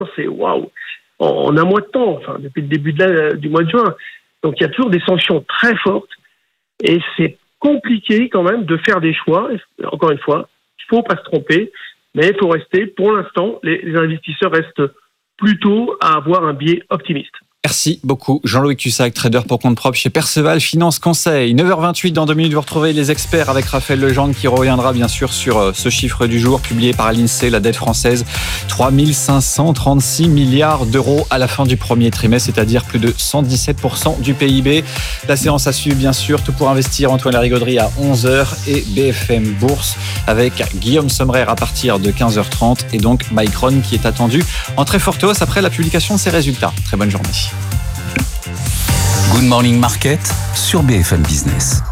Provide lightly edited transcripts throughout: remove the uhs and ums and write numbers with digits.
c'est waouh, en un mois de temps, enfin depuis le début du mois de juin. Donc il y a toujours des sanctions très fortes et c'est compliqué quand même de faire des choix. Encore une fois, il faut pas se tromper, mais il faut rester, pour l'instant, les investisseurs restent plutôt à avoir un biais optimiste. Merci beaucoup Jean-Louis Cussac, trader pour compte propre chez Perceval Finance Conseil. 9h28, dans 2 minutes, vous retrouvez les experts avec Raphaël Legendre qui reviendra bien sûr sur ce chiffre du jour publié par l'INSEE, la dette française, 3 536 milliards d'euros à la fin du premier trimestre, c'est-à-dire plus de 117% du PIB. La séance à suivre bien sûr, Tout pour investir, Antoine Larigauderie à 11h et BFM Bourse avec Guillaume Sommerer à partir de 15h30 et donc Micron qui est attendu en très forte hausse après la publication de ses résultats. Très bonne journée. Good Morning Market sur BFM Business.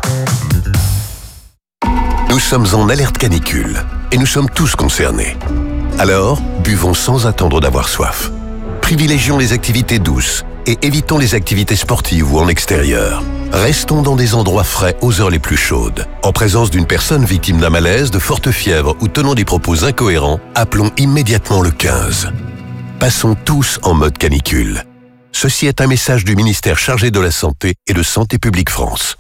Nous sommes en alerte canicule et nous sommes tous concernés. Alors, buvons sans attendre d'avoir soif. Privilégions les activités douces et évitons les activités sportives ou en extérieur. Restons dans des endroits frais aux heures les plus chaudes. En présence d'une personne victime d'un malaise, de forte fièvre ou tenant des propos incohérents, appelons immédiatement le 15. Passons tous en mode canicule. Ceci est un message du ministère chargé de la Santé et de Santé publique France.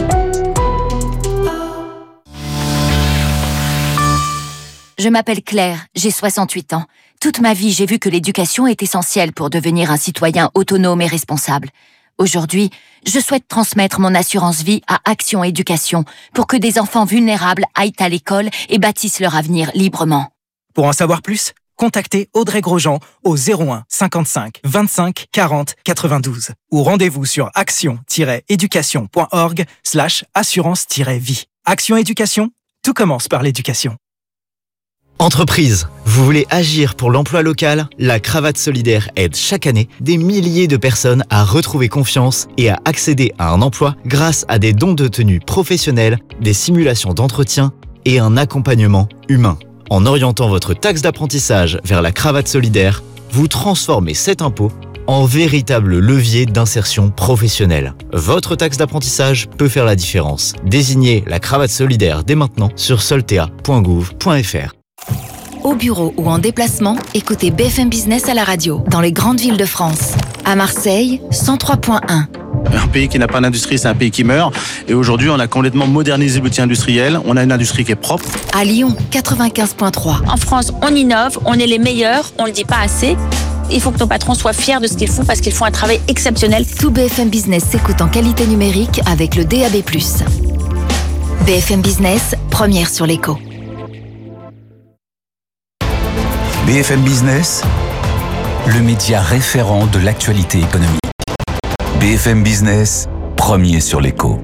Je m'appelle Claire, j'ai 68 ans. Toute ma vie, j'ai vu que l'éducation est essentielle pour devenir un citoyen autonome et responsable. Aujourd'hui, je souhaite transmettre mon assurance vie à Action Éducation pour que des enfants vulnérables aillent à l'école et bâtissent leur avenir librement. Pour en savoir plus, contactez Audrey Grosjean au 01 55 25 40 92 ou rendez-vous sur action-éducation.org/assurance-vie. Action Éducation, tout commence par l'éducation. Entreprise, vous voulez agir pour l'emploi local? La Cravate Solidaire aide chaque année des milliers de personnes à retrouver confiance et à accéder à un emploi grâce à des dons de tenue professionnels, des simulations d'entretien et un accompagnement humain. En orientant votre taxe d'apprentissage vers la Cravate Solidaire, vous transformez cet impôt en véritable levier d'insertion professionnelle. Votre taxe d'apprentissage peut faire la différence. Désignez la Cravate Solidaire dès maintenant sur soltea.gouv.fr. Au bureau ou en déplacement, écoutez BFM Business à la radio, dans les grandes villes de France. À Marseille, 103.1. Un pays qui n'a pas d'industrie, c'est un pays qui meurt. Et aujourd'hui, on a complètement modernisé l'outil industriel. On a une industrie qui est propre. À Lyon, 95.3. En France, on innove, on est les meilleurs, on ne le dit pas assez. Il faut que nos patrons soient fiers de ce qu'ils font parce qu'ils font un travail exceptionnel. Tout BFM Business s'écoute en qualité numérique avec le DAB+. BFM Business, première sur l'écho. BFM Business, le média référent de l'actualité économique. BFM Business, premier sur l'écho.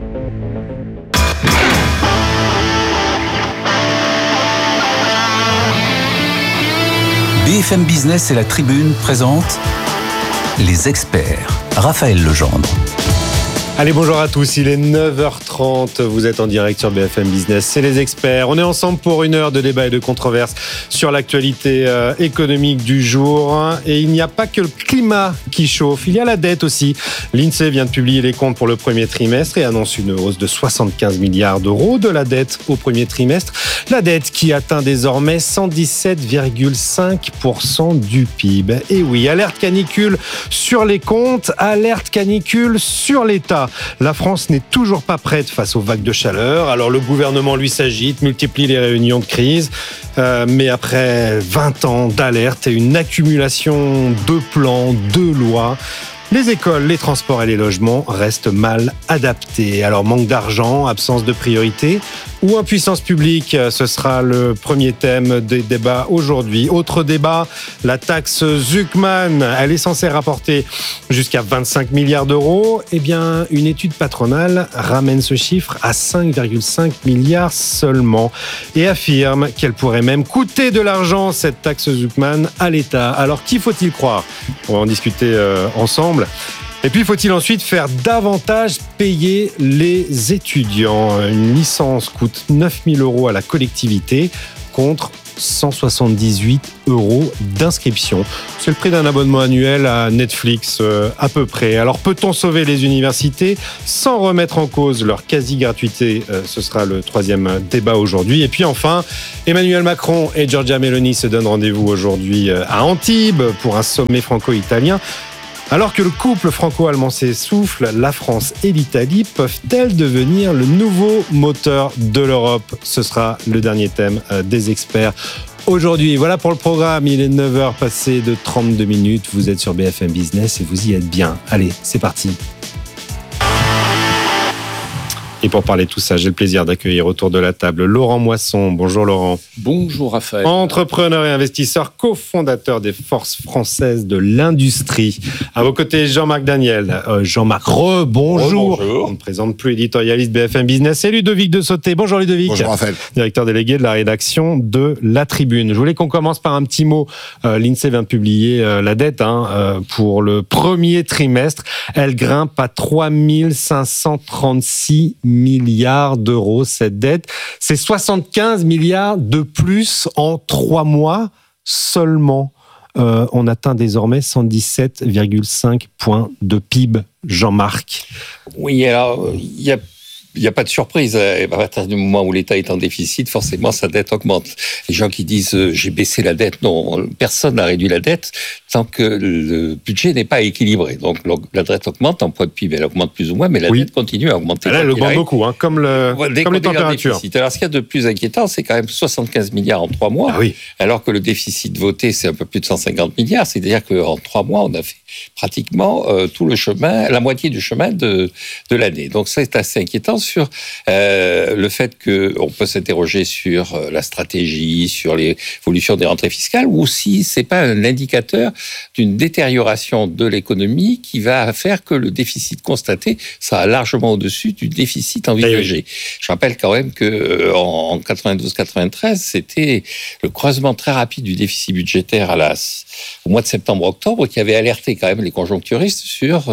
BFM Business et la Tribune présentent les experts. Raphaël Legendre. Allez, bonjour à tous, il est 9h30, vous êtes en direct sur BFM Business, c'est les experts. On est ensemble pour une heure de débat et de controverse sur l'actualité économique du jour. Et il n'y a pas que le climat qui chauffe, il y a la dette aussi. L'INSEE vient de publier les comptes pour le premier trimestre et annonce une hausse de 75 milliards d'euros de la dette au premier trimestre. La dette qui atteint désormais 117,5% du PIB. Et oui, alerte canicule sur les comptes, alerte canicule sur l'État. La France n'est toujours pas prête face aux vagues de chaleur. Alors le gouvernement, lui, s'agite, multiplie les réunions de crise. Mais après 20 ans d'alerte et une accumulation de plans, de lois, les écoles, les transports et les logements restent mal adaptés. Alors manque d'argent, absence de priorité ou impuissance publique, ce sera le premier thème des débats aujourd'hui. Autre débat, la taxe Zuckman, elle est censée rapporter jusqu'à 25 milliards d'euros. Eh bien, une étude patronale ramène ce chiffre à 5,5 milliards seulement et affirme qu'elle pourrait même coûter de l'argent, cette taxe Zuckman, à l'État. Alors, qui faut-il croire? On va en discuter ensemble. Et puis, faut-il ensuite faire davantage payer les étudiants? Une licence coûte 9 000 euros à la collectivité contre 178 € d'inscription. C'est le prix d'un abonnement annuel à Netflix à peu près. Alors peut-on sauver les universités sans remettre en cause leur quasi-gratuité? Ce sera le troisième débat aujourd'hui. Et puis enfin, Emmanuel Macron et Giorgia Meloni se donnent rendez-vous aujourd'hui à Antibes pour un sommet franco-italien. Alors que le couple franco-allemand s'essouffle, la France et l'Italie peuvent-elles devenir le nouveau moteur de l'Europe? Ce sera le dernier thème des experts aujourd'hui. Voilà pour le programme. Il est 9h passé de 32 minutes. Vous êtes sur BFM Business et vous y êtes bien. Allez, c'est parti. Et pour parler de tout ça, j'ai le plaisir d'accueillir autour de la table Laurent Moisson. Bonjour Laurent. Bonjour Raphaël. Entrepreneur et investisseur, cofondateur des Forces françaises de l'industrie. À vos côtés, Jean-Marc Daniel. Jean-Marc, bonjour. On ne présente plus, éditorialiste BFM Business. Et Ludovic de Sauté. Bonjour Ludovic. Bonjour Raphaël. Directeur délégué de la rédaction de La Tribune. Je voulais qu'on commence par un petit mot. L'INSEE vient de publier la dette pour le premier trimestre. Elle grimpe à 3 536 milliards d'euros, cette dette. C'est 75 milliards de plus en 3 mois seulement. On atteint désormais 117,5 points de PIB. Jean-Marc. Oui, alors, il n'y a pas de surprise. À partir du moment où l'État est en déficit, forcément, sa dette augmente. Les gens qui disent « j'ai baissé la dette », non, personne n'a réduit la dette tant que le budget n'est pas équilibré. Donc, la dette augmente, en poids de PIB, elle augmente plus ou moins, mais la dette continue à augmenter. Elle augmente beaucoup, comme les températures. Alors, ce qu'il y a de plus inquiétant, c'est quand même 75 milliards en 3 mois, alors que le déficit voté, c'est un peu plus de 150 milliards. C'est-à-dire qu'en 3 mois, on a fait pratiquement tout le chemin, la moitié du chemin de l'année. Donc, c'est assez inquiétant sur le fait qu'on peut s'interroger sur la stratégie, sur l'évolution des rentrées fiscales, ou si c'est pas un indicateur d'une détérioration de l'économie qui va faire que le déficit constaté sera largement au-dessus du déficit envisagé. Je rappelle quand même que en 92-93, c'était le creusement très rapide du déficit budgétaire au mois de septembre-octobre qui avait alerté quand même les conjoncturistes sur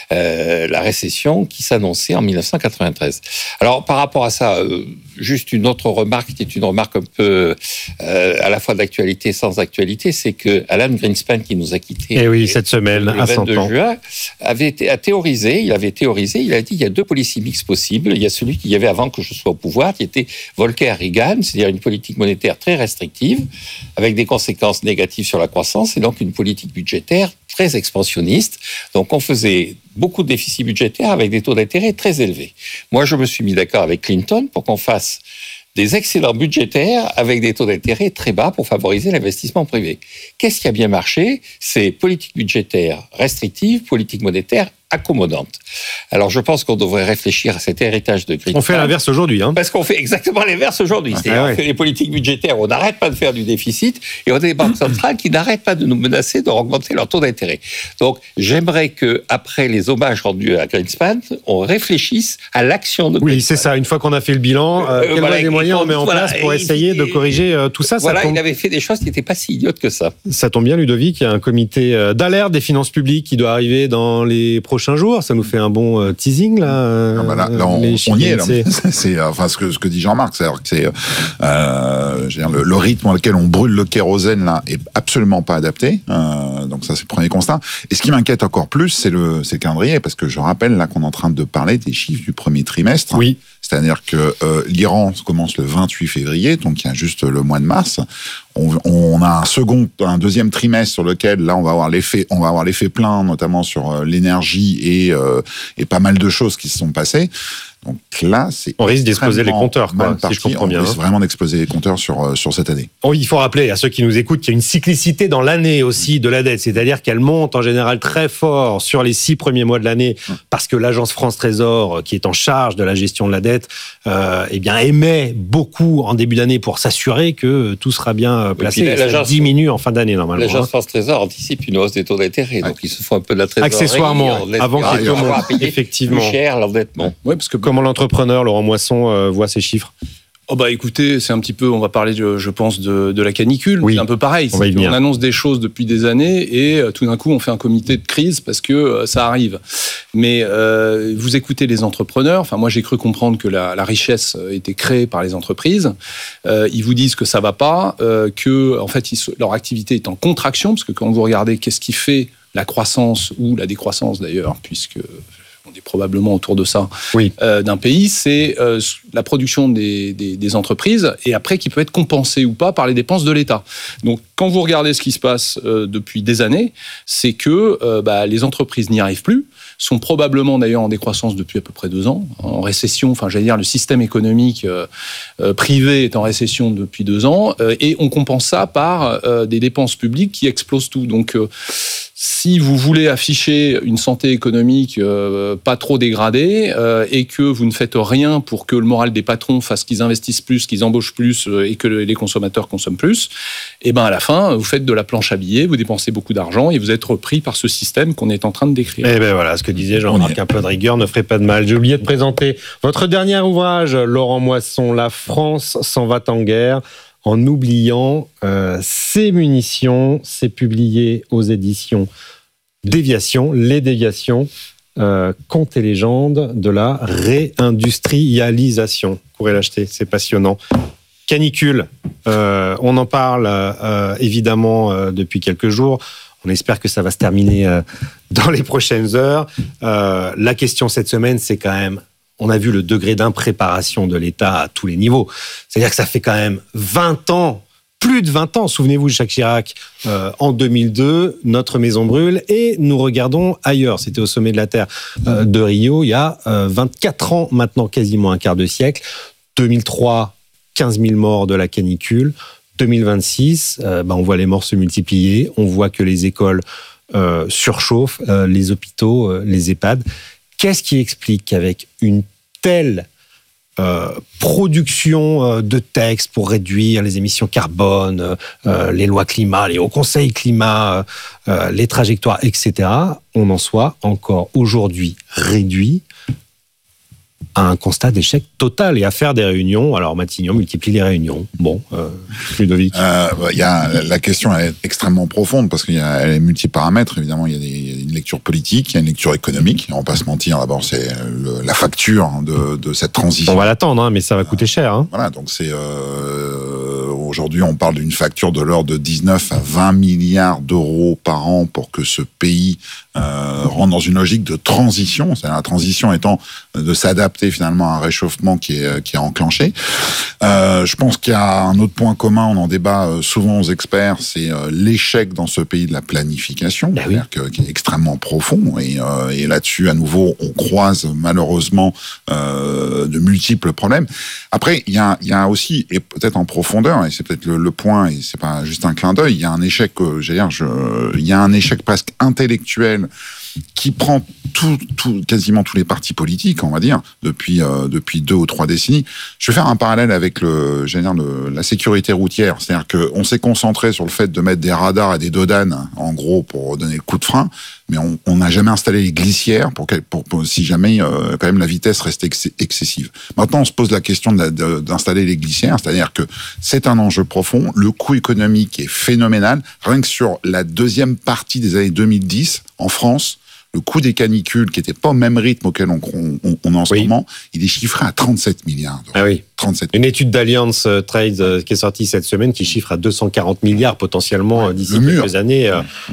la récession qui s'annonçait en 1993. Alors, par rapport à ça, juste une autre remarque qui est une remarque un peu à la fois d'actualité et sans actualité, c'est que Alan Greenspan, qui nous a quittés cette semaine, le 22 juin, avait théorisé, il a dit il y a 2 policies mixtes possibles. Il y a celui qu'il y avait avant que je sois au pouvoir, qui était Volcker-Reagan, c'est-à-dire une politique monétaire très restrictive, avec des conséquences négatives sur la croissance, et donc une politique budgétaire très expansionniste. Donc on faisait beaucoup de déficits budgétaires avec des taux d'intérêt très élevés. Moi, je me suis mis d'accord avec Clinton pour qu'on fasse des excédents budgétaires avec des taux d'intérêt très bas pour favoriser l'investissement privé. Qu'est-ce qui a bien marché? C'est politique budgétaire restrictive, politique monétaire accommodante. Alors, je pense qu'on devrait réfléchir à cet héritage de Greenspan. On fait l'inverse aujourd'hui. Parce qu'on fait exactement l'inverse aujourd'hui. C'est-à-dire qu'on fait les politiques budgétaires, on n'arrête pas de faire du déficit, et on a des banques centrales qui n'arrêtent pas de nous menacer de augmenter leur taux d'intérêt. Donc, j'aimerais qu'après les hommages rendus à Greenspan, on réfléchisse à l'action de Greenspan. Oui, c'est ça. Une fois qu'on a fait le bilan, quels moyens on met en place pour essayer de corriger tout ça? Il avait fait des choses qui n'étaient pas si idiotes que ça. Ça tombe bien, Ludovic, il y a un comité d'alerte des finances publiques qui doit arriver dans les prochains jours. Ça nous fait un bon teasing, là. Là on y est. Là. C'est enfin, ce que dit Jean-Marc, c'est-à-dire que le rythme auquel on brûle le kérosène là est absolument pas adapté. Donc ça, c'est le premier constat. Et ce qui m'inquiète encore plus, c'est le calendrier, parce que je rappelle là qu'on est en train de parler des chiffres du premier trimestre. Oui. C'est-à-dire que l'Iran commence le 28 février, donc il y a juste le mois de mars. On a un deuxième trimestre sur lequel là on va avoir l'effet plein, notamment sur l'énergie et pas mal de choses qui se sont passées. Donc là, on risque d'exploser les compteurs, si je comprends bien. On risque vraiment d'exploser les compteurs sur cette année. Il faut rappeler à ceux qui nous écoutent qu'il y a une cyclicité dans l'année aussi de la dette, c'est-à-dire qu'elle monte en général très fort sur les 6 premiers mois de l'année, parce que l'agence France Trésor, qui est en charge de la gestion de la dette, émet beaucoup en début d'année pour s'assurer que tout sera bien placé. Ça diminue en fin d'année normalement. L'agence France Trésor anticipe une hausse des taux d'intérêt, donc ils se font un peu de la trésorerie. Accessoirement, avant que les taux montent, effectivement. Plus cher l'endettement. Oui, parce que comment l'entrepreneur Laurent Moisson voit ces chiffres? Écoutez, c'est un petit peu, on va parler, je pense, de la canicule. Oui, c'est un peu pareil. On annonce des choses depuis des années et tout d'un coup, on fait un comité de crise parce que ça arrive. Mais vous écoutez les entrepreneurs. Enfin, moi, j'ai cru comprendre que la richesse était créée par les entreprises. Ils vous disent que ça va pas, que en fait, leur activité est en contraction, parce que quand vous regardez qu'est-ce qui fait la croissance ou la décroissance d'ailleurs, puisque on est probablement autour de ça, d'un pays, c'est la production des entreprises, et après qui peut être compensée ou pas par les dépenses de l'État. Donc quand vous regardez ce qui se passe depuis des années, c'est que les entreprises n'y arrivent plus, sont probablement d'ailleurs en décroissance depuis à peu près 2 ans, en récession, le système économique privé est en récession depuis 2 ans, et on compense ça par des dépenses publiques qui explosent tout. Donc si vous voulez afficher une santé économique pas trop dégradée et que vous ne faites rien pour que le moral des patrons fasse qu'ils investissent plus, qu'ils embauchent plus et que les consommateurs consomment plus, et à la fin, vous faites de la planche à billets, vous dépensez beaucoup d'argent et vous êtes repris par ce système qu'on est en train de décrire. Et voilà, ce que disait Jean-Marc, un peu de rigueur ne ferait pas de mal. J'ai oublié de présenter votre dernier ouvrage, Laurent Moisson, La France s'en va en guerre. En oubliant ses munitions, c'est publié aux éditions Déviation, Les Déviations, contes et légendes de la réindustrialisation. Vous pourrez l'acheter, c'est passionnant. Canicule, on en parle évidemment depuis quelques jours. On espère que ça va se terminer dans les prochaines heures. La question cette semaine, c'est quand même, on a vu le degré d'impréparation de l'État à tous les niveaux. C'est-à-dire que ça fait quand même 20 ans, plus de 20 ans, souvenez-vous de Jacques Chirac, en 2002, notre maison brûle et nous regardons ailleurs. C'était au sommet de la Terre de Rio, il y a 24 ans maintenant, quasiment un quart de siècle. 2003, 15 000 morts de la canicule. 2026, on voit les morts se multiplier, on voit que les écoles surchauffent, les hôpitaux, les EHPAD. Qu'est-ce qui explique qu'avec une telle production de textes pour réduire les émissions carbone, les lois climat, les hauts conseils climat, les trajectoires, etc., on en soit encore aujourd'hui réduit à un constat d'échec total et à faire des réunions. Alors Matignon multiplie les réunions. Bon, Ludovic. La question est extrêmement profonde parce qu'elle est multiparamètres. Évidemment, il y a une lecture politique, il y a une lecture économique. On va pas se mentir. D'abord, c'est la facture de cette transition. On va l'attendre, mais ça va coûter cher. Voilà, donc c'est aujourd'hui, on parle d'une facture de l'ordre de 19 à 20 milliards d'euros par an pour que ce pays rentre dans une logique de transition. C'est-à-dire la transition étant de s'adapter finalement à un réchauffement qui est enclenché. Je pense qu'il y a un autre point commun, on en débat souvent aux experts, c'est l'échec dans ce pays de la planification, qui est extrêmement profond. Et là-dessus, à nouveau, on croise malheureusement de multiples problèmes. Après, il y a aussi, et peut-être en profondeur, et c'est peut-être le point, et c'est pas juste un clin d'œil, il y a un échec, il y a un échec presque intellectuel qui prend quasiment tous les partis politiques, on va dire, depuis 2 ou 3 décennies. Je vais faire un parallèle avec la sécurité routière. C'est-à-dire qu'on s'est concentré sur le fait de mettre des radars et des dodanes, en gros, pour donner le coup de frein, mais on n'a jamais installé les glissières pour si jamais, quand même, la vitesse reste excessive. Maintenant, on se pose la question d'installer les glissières, c'est-à-dire que c'est un enjeu profond. Le coût économique est phénoménal. Rien que sur la deuxième partie des années 2010, en France, le coût des canicules, qui n'était pas au même rythme auquel on est en ce moment, il est chiffré à 37 milliards d'euros. Ah oui. 37. Une étude d'Allianz Trade qui est sortie cette semaine qui chiffre à 240 milliards potentiellement d'ici quelques années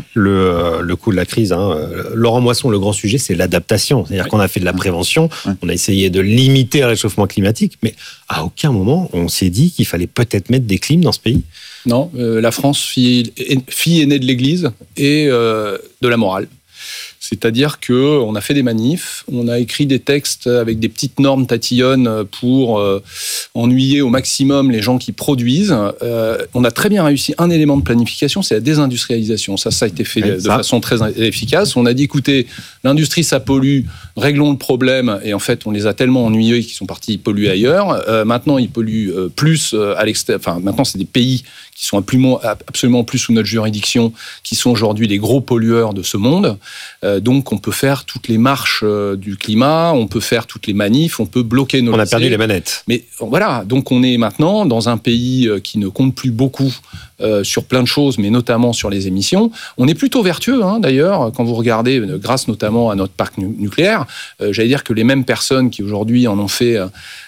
le coût de la crise. Laurent Moisson, le grand sujet, c'est l'adaptation. C'est-à-dire qu'on a fait de la prévention, on a essayé de limiter le réchauffement climatique, mais à aucun moment on s'est dit qu'il fallait peut-être mettre des clims dans ce pays. Non, la France, fille aînée de l'Église et de la morale. C'est-à-dire qu'on a fait des manifs, on a écrit des textes avec des petites normes tatillonnes pour ennuyer au maximum les gens qui produisent. On a très bien réussi un élément de planification, c'est la désindustrialisation. Ça a été fait de façon très efficace. On a dit, écoutez, l'industrie, ça pollue, réglons le problème. Et en fait, on les a tellement ennuyés qu'ils sont partis polluer ailleurs. Maintenant, ils polluent plus à l'extérieur. Enfin, maintenant, c'est des pays qui sont absolument plus sous notre juridiction, qui sont aujourd'hui les gros pollueurs de ce monde. Donc on peut faire toutes les marches du climat, on peut faire toutes les manifs, on peut bloquer nos lycées. On a perdu les manettes. Mais voilà, donc on est maintenant dans un pays qui ne compte plus beaucoup sur plein de choses, mais notamment sur les émissions. On est plutôt vertueux, d'ailleurs, quand vous regardez, grâce notamment à notre parc nucléaire. J'allais dire que les mêmes personnes qui aujourd'hui en ont fait...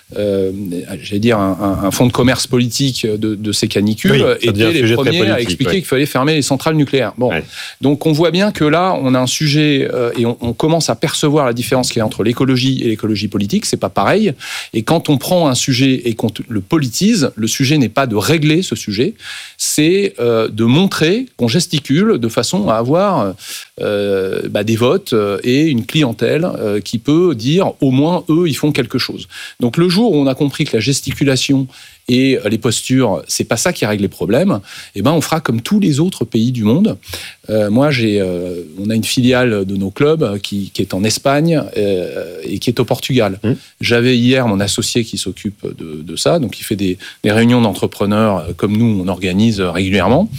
un fonds de commerce politique de ces canicules étaient les premiers à expliquer qu'il fallait fermer les centrales nucléaires. Donc on voit bien que là, on a un sujet et on commence à percevoir la différence qu'il y a entre l'écologie et l'écologie politique. C'est pas pareil. Et quand on prend un sujet et qu'on le politise, le sujet n'est pas de régler ce sujet, c'est de montrer qu'on gesticule de façon à avoir des votes et une clientèle qui peut dire au moins eux ils font quelque chose. Donc le jour où on a compris que la gesticulation et les postures, c'est pas ça qui règle les problèmes, on fera comme tous les autres pays du monde. On a une filiale de nos clubs qui est en Espagne et qui est au Portugal. J'avais hier mon associé qui s'occupe de ça, donc il fait des réunions d'entrepreneurs comme nous, on organise régulièrement,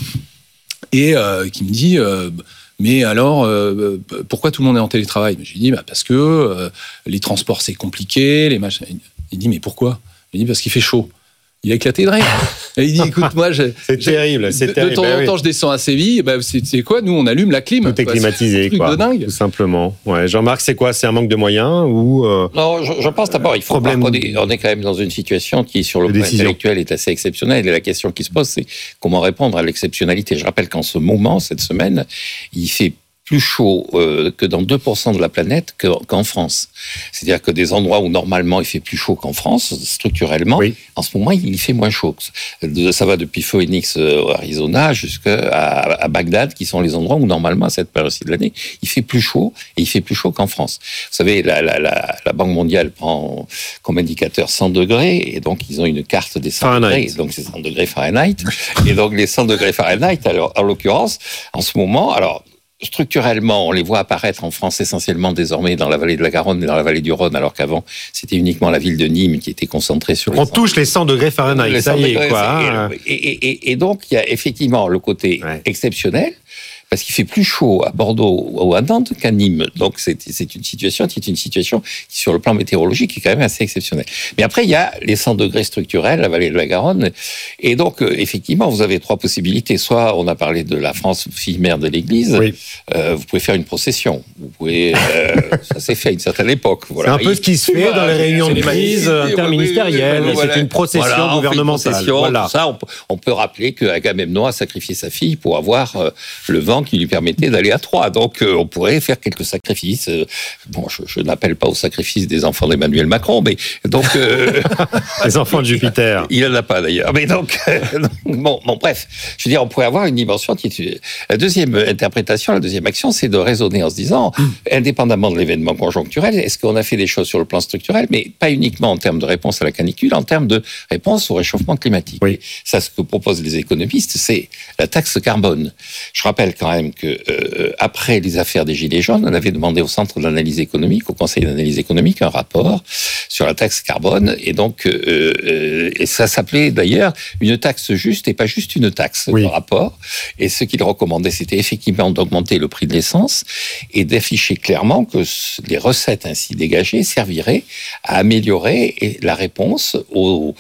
et qui me dit... mais alors, pourquoi tout le monde est en télétravail ? Je lui dis, parce que les transports, c'est compliqué, les machins... Il dit, mais pourquoi ? Il dit, parce qu'il fait chaud. Il a éclaté de rire. Et il dit, écoute, moi... c'est terrible, c'est terrible. De temps en temps, je descends à Séville, c'est quoi ? Nous, on allume la clim. Tout est climatisé, quoi. C'est un truc de dingue. Tout simplement. Ouais. Jean-Marc, c'est quoi ? C'est un manque de moyens ou Non, je pense d'abord, il faut voir qu'on est quand même dans une situation qui, sur le plan intellectuel, est assez exceptionnelle. Et la question qui se pose, c'est comment répondre à l'exceptionnalité. Je rappelle qu'en ce moment, cette semaine, il fait plus chaud que dans 2% de la planète qu'en France. C'est-à-dire que des endroits où normalement il fait plus chaud qu'en France, structurellement, en ce moment il fait moins chaud. Ça va depuis Phoenix au Arizona jusqu'à Bagdad, qui sont les endroits où normalement à cette période de l'année il fait plus chaud, et il fait plus chaud qu'en France. Vous savez, la Banque mondiale prend comme indicateur 100 degrés, et donc ils ont une carte des 100 degrés, donc c'est 100 degrés Fahrenheit, et donc les 100 degrés Fahrenheit, alors, en l'occurrence, en ce moment, alors structurellement, on les voit apparaître en France essentiellement désormais dans la vallée de la Garonne et dans la vallée du Rhône, alors qu'avant, c'était uniquement la ville de Nîmes qui était concentrée sur On touche les 100 degrés Fahrenheit, ça y est, quoi. Et donc, il y a effectivement le côté exceptionnel, parce qu'il fait plus chaud à Bordeaux ou à Nantes qu'à Nîmes. Donc, c'est une situation qui, sur le plan météorologique, est quand même assez exceptionnelle. Mais après, il y a les 100 degrés structurels, la vallée de la Garonne. Et donc, effectivement, vous avez trois possibilités. Soit, on a parlé de la France, fille mère de l'Église. Vous pouvez faire une procession. Vous pouvez, ça s'est fait à une certaine époque. Voilà. C'est un peu ce qui se fait dans les réunions de crise interministérielles. C'est une procession gouvernementale. Tout ça, on peut rappeler qu'Agamemnon a sacrifié sa fille pour avoir le vent qui lui permettait d'aller à Troie. Donc, on pourrait faire quelques sacrifices. Bon, je n'appelle pas au sacrifice des enfants d'Emmanuel Macron, mais donc... les enfants de Jupiter. Il n'en a pas, d'ailleurs. Mais donc, bref. Je veux dire, on pourrait avoir une dimension qui est... La deuxième interprétation, la deuxième action, c'est de raisonner en se disant, indépendamment de l'événement conjoncturel, est-ce qu'on a fait des choses sur le plan structurel, mais pas uniquement en termes de réponse à la canicule, en termes de réponse au réchauffement climatique. Ça, ce que proposent les économistes, c'est la taxe carbone. Je rappelle quand même que après les affaires des Gilets jaunes, on avait demandé au Centre d'analyse économique, au Conseil d'analyse économique, un rapport sur la taxe carbone, et donc et ça s'appelait d'ailleurs une taxe juste et pas juste une taxe, le rapport. Et ce qu'il recommandait, c'était effectivement d'augmenter le prix de l'essence et d'afficher clairement que les recettes ainsi dégagées serviraient à améliorer la réponse aux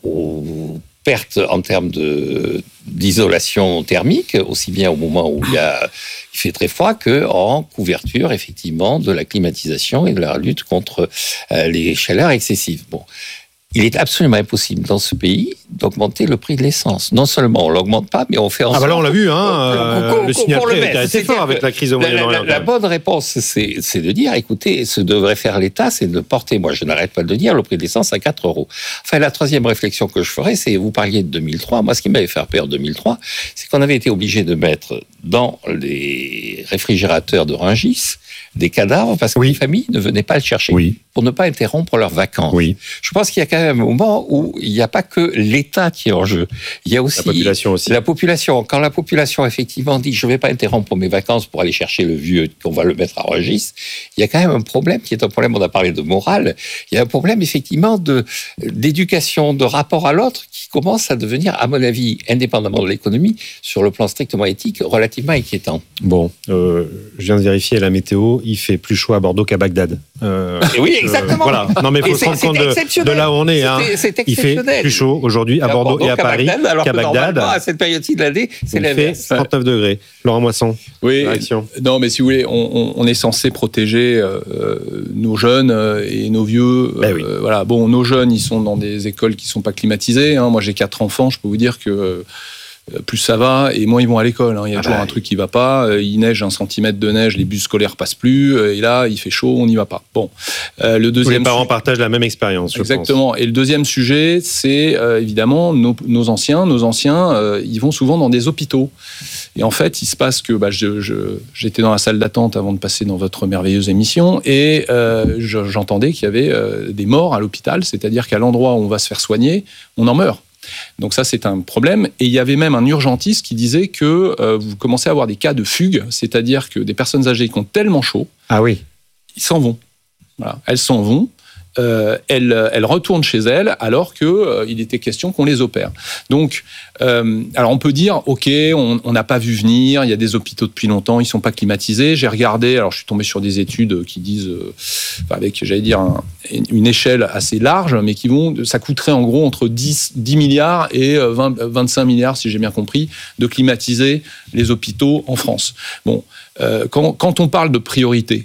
pertes en termes d'isolation thermique, aussi bien au moment où il fait très froid qu'en couverture, effectivement, de la climatisation et de la lutte contre les chaleurs excessives. Bon. Il est absolument impossible dans ce pays d'augmenter le prix de l'essence. Non seulement on l'augmente pas, mais on fait en sorte... Ah bah là on l'a vu, le signal prix était assez fort avec la crise au Moyen-Orient. La bonne réponse, c'est de dire, écoutez, ce que devrait faire l'État, c'est de porter, moi je n'arrête pas de le dire, le prix de l'essence à 4 €. Enfin, la troisième réflexion que je ferai, c'est, vous parliez de 2003, moi ce qui m'avait fait peur en 2003, c'est qu'on avait été obligé de mettre dans les réfrigérateurs de Rungis des cadavres parce que les familles ne venaient pas le chercher pour ne pas interrompre leurs vacances. Je pense qu'il y a quand même un moment où il n'y a pas que l'État qui est en jeu. Il y a aussi la population. Quand la population effectivement dit je ne vais pas interrompre mes vacances pour aller chercher le vieux, qu'on va le mettre à Rungis, il y a quand même un problème qui est un problème, on a parlé de morale, il y a un problème effectivement d'éducation, de rapport à l'autre qui commence à devenir, à mon avis, indépendamment de l'économie, sur le plan strictement éthique, relativement inquiétant. Bon, je viens de vérifier la météo. chaud, il fait plus chaud à Bordeaux qu'à Bagdad. Oui, exactement. Voilà. Non, mais il faut se rendre compte de là où on est. Il fait plus chaud aujourd'hui à Bordeaux et à Paris qu'à Bagdad. À cette période-ci de l'année, c'est l'inverse. 39 degrés. Laurent Moisson. Oui. Non, mais si vous voulez, on est censé protéger nos jeunes et nos vieux. Voilà. Bon, nos jeunes, ils sont dans des écoles qui sont pas climatisées. Moi, j'ai 4 enfants. Je peux vous dire que plus ça va et moins ils vont à l'école. Il y a toujours un truc qui va pas. Il neige 1 centimètre de neige, les bus scolaires passent plus. Et là, il fait chaud, on n'y va pas. Bon. Le deuxième. Tous les parents partagent la même expérience. Exactement. Et le deuxième sujet, c'est évidemment nos anciens. Nos anciens, ils vont souvent dans des hôpitaux. Et en fait, il se passe que j'étais dans la salle d'attente avant de passer dans votre merveilleuse émission et j'entendais qu'il y avait des morts à l'hôpital, c'est-à-dire qu'à l'endroit où on va se faire soigner, on en meurt. Donc ça, c'est un problème. Et il y avait même un urgentiste qui disait que vous commencez à avoir des cas de fugue, c'est-à-dire que des personnes âgées qui ont tellement chaud, ils s'en vont. Voilà. Elles s'en vont. Elles retournent chez elles alors qu'il était question qu'on les opère. Donc, alors on peut dire, ok, on n'a pas vu venir, il y a des hôpitaux depuis longtemps, ils ne sont pas climatisés. J'ai regardé, alors je suis tombé sur des études qui disent, avec, j'allais dire, une échelle assez large, mais ça coûterait en gros entre 10 milliards et 25 milliards, si j'ai bien compris, de climatiser les hôpitaux en France. Bon, quand on parle de priorité,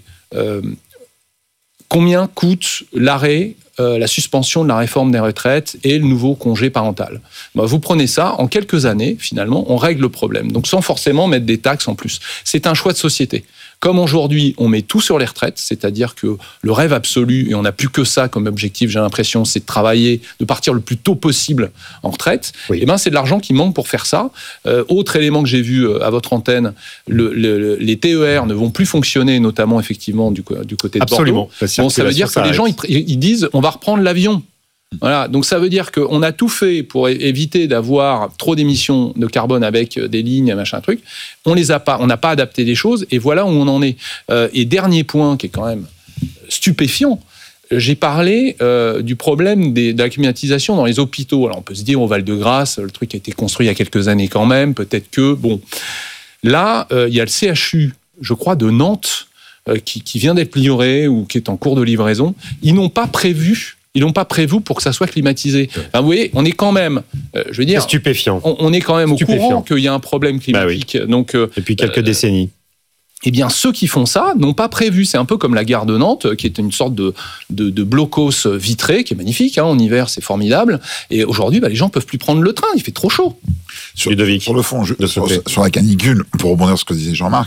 combien coûte l'arrêt, la suspension de la réforme des retraites et le nouveau congé parental ? Vous prenez ça, en quelques années, finalement, on règle le problème. Donc sans forcément mettre des taxes en plus. C'est un choix de société. Comme aujourd'hui, on met tout sur les retraites, c'est-à-dire que le rêve absolu, et on n'a plus que ça comme objectif, j'ai l'impression, c'est de travailler, de partir le plus tôt possible en retraite, et c'est de l'argent qui manque pour faire ça. Autre élément que j'ai vu à votre antenne, les TER ne vont plus fonctionner, notamment effectivement du côté de Bordeaux. Bon, ça veut dire que les gens, ils disent, on va reprendre l'avion. Voilà, donc ça veut dire qu'on a tout fait pour éviter d'avoir trop d'émissions de carbone avec des lignes, machin truc. On n'a pas adapté les choses et voilà où on en est. Et dernier point qui est quand même stupéfiant, j'ai parlé du problème de la climatisation dans les hôpitaux. Alors on peut se dire au Val-de-Grâce, le truc a été construit il y a quelques années quand même, peut-être que bon. Là, il y a le CHU, je crois, de Nantes qui vient d'être livré ou qui est en cours de livraison. Ils n'ont pas prévu pour que ça soit climatisé. Enfin, vous voyez, on est quand même, je veux dire, c'est stupéfiant. On est quand même au courant qu'il y a un problème climatique. Donc, depuis quelques décennies. Eh bien, ceux qui font ça n'ont pas prévu. C'est un peu comme la gare de Nantes, qui est une sorte de blocos vitré, qui est magnifique. En hiver, c'est formidable. Et aujourd'hui, les gens ne peuvent plus prendre le train. Il fait trop chaud. Sur le fond, sur la canicule, pour rebondir sur ce que disait Jean-Marc,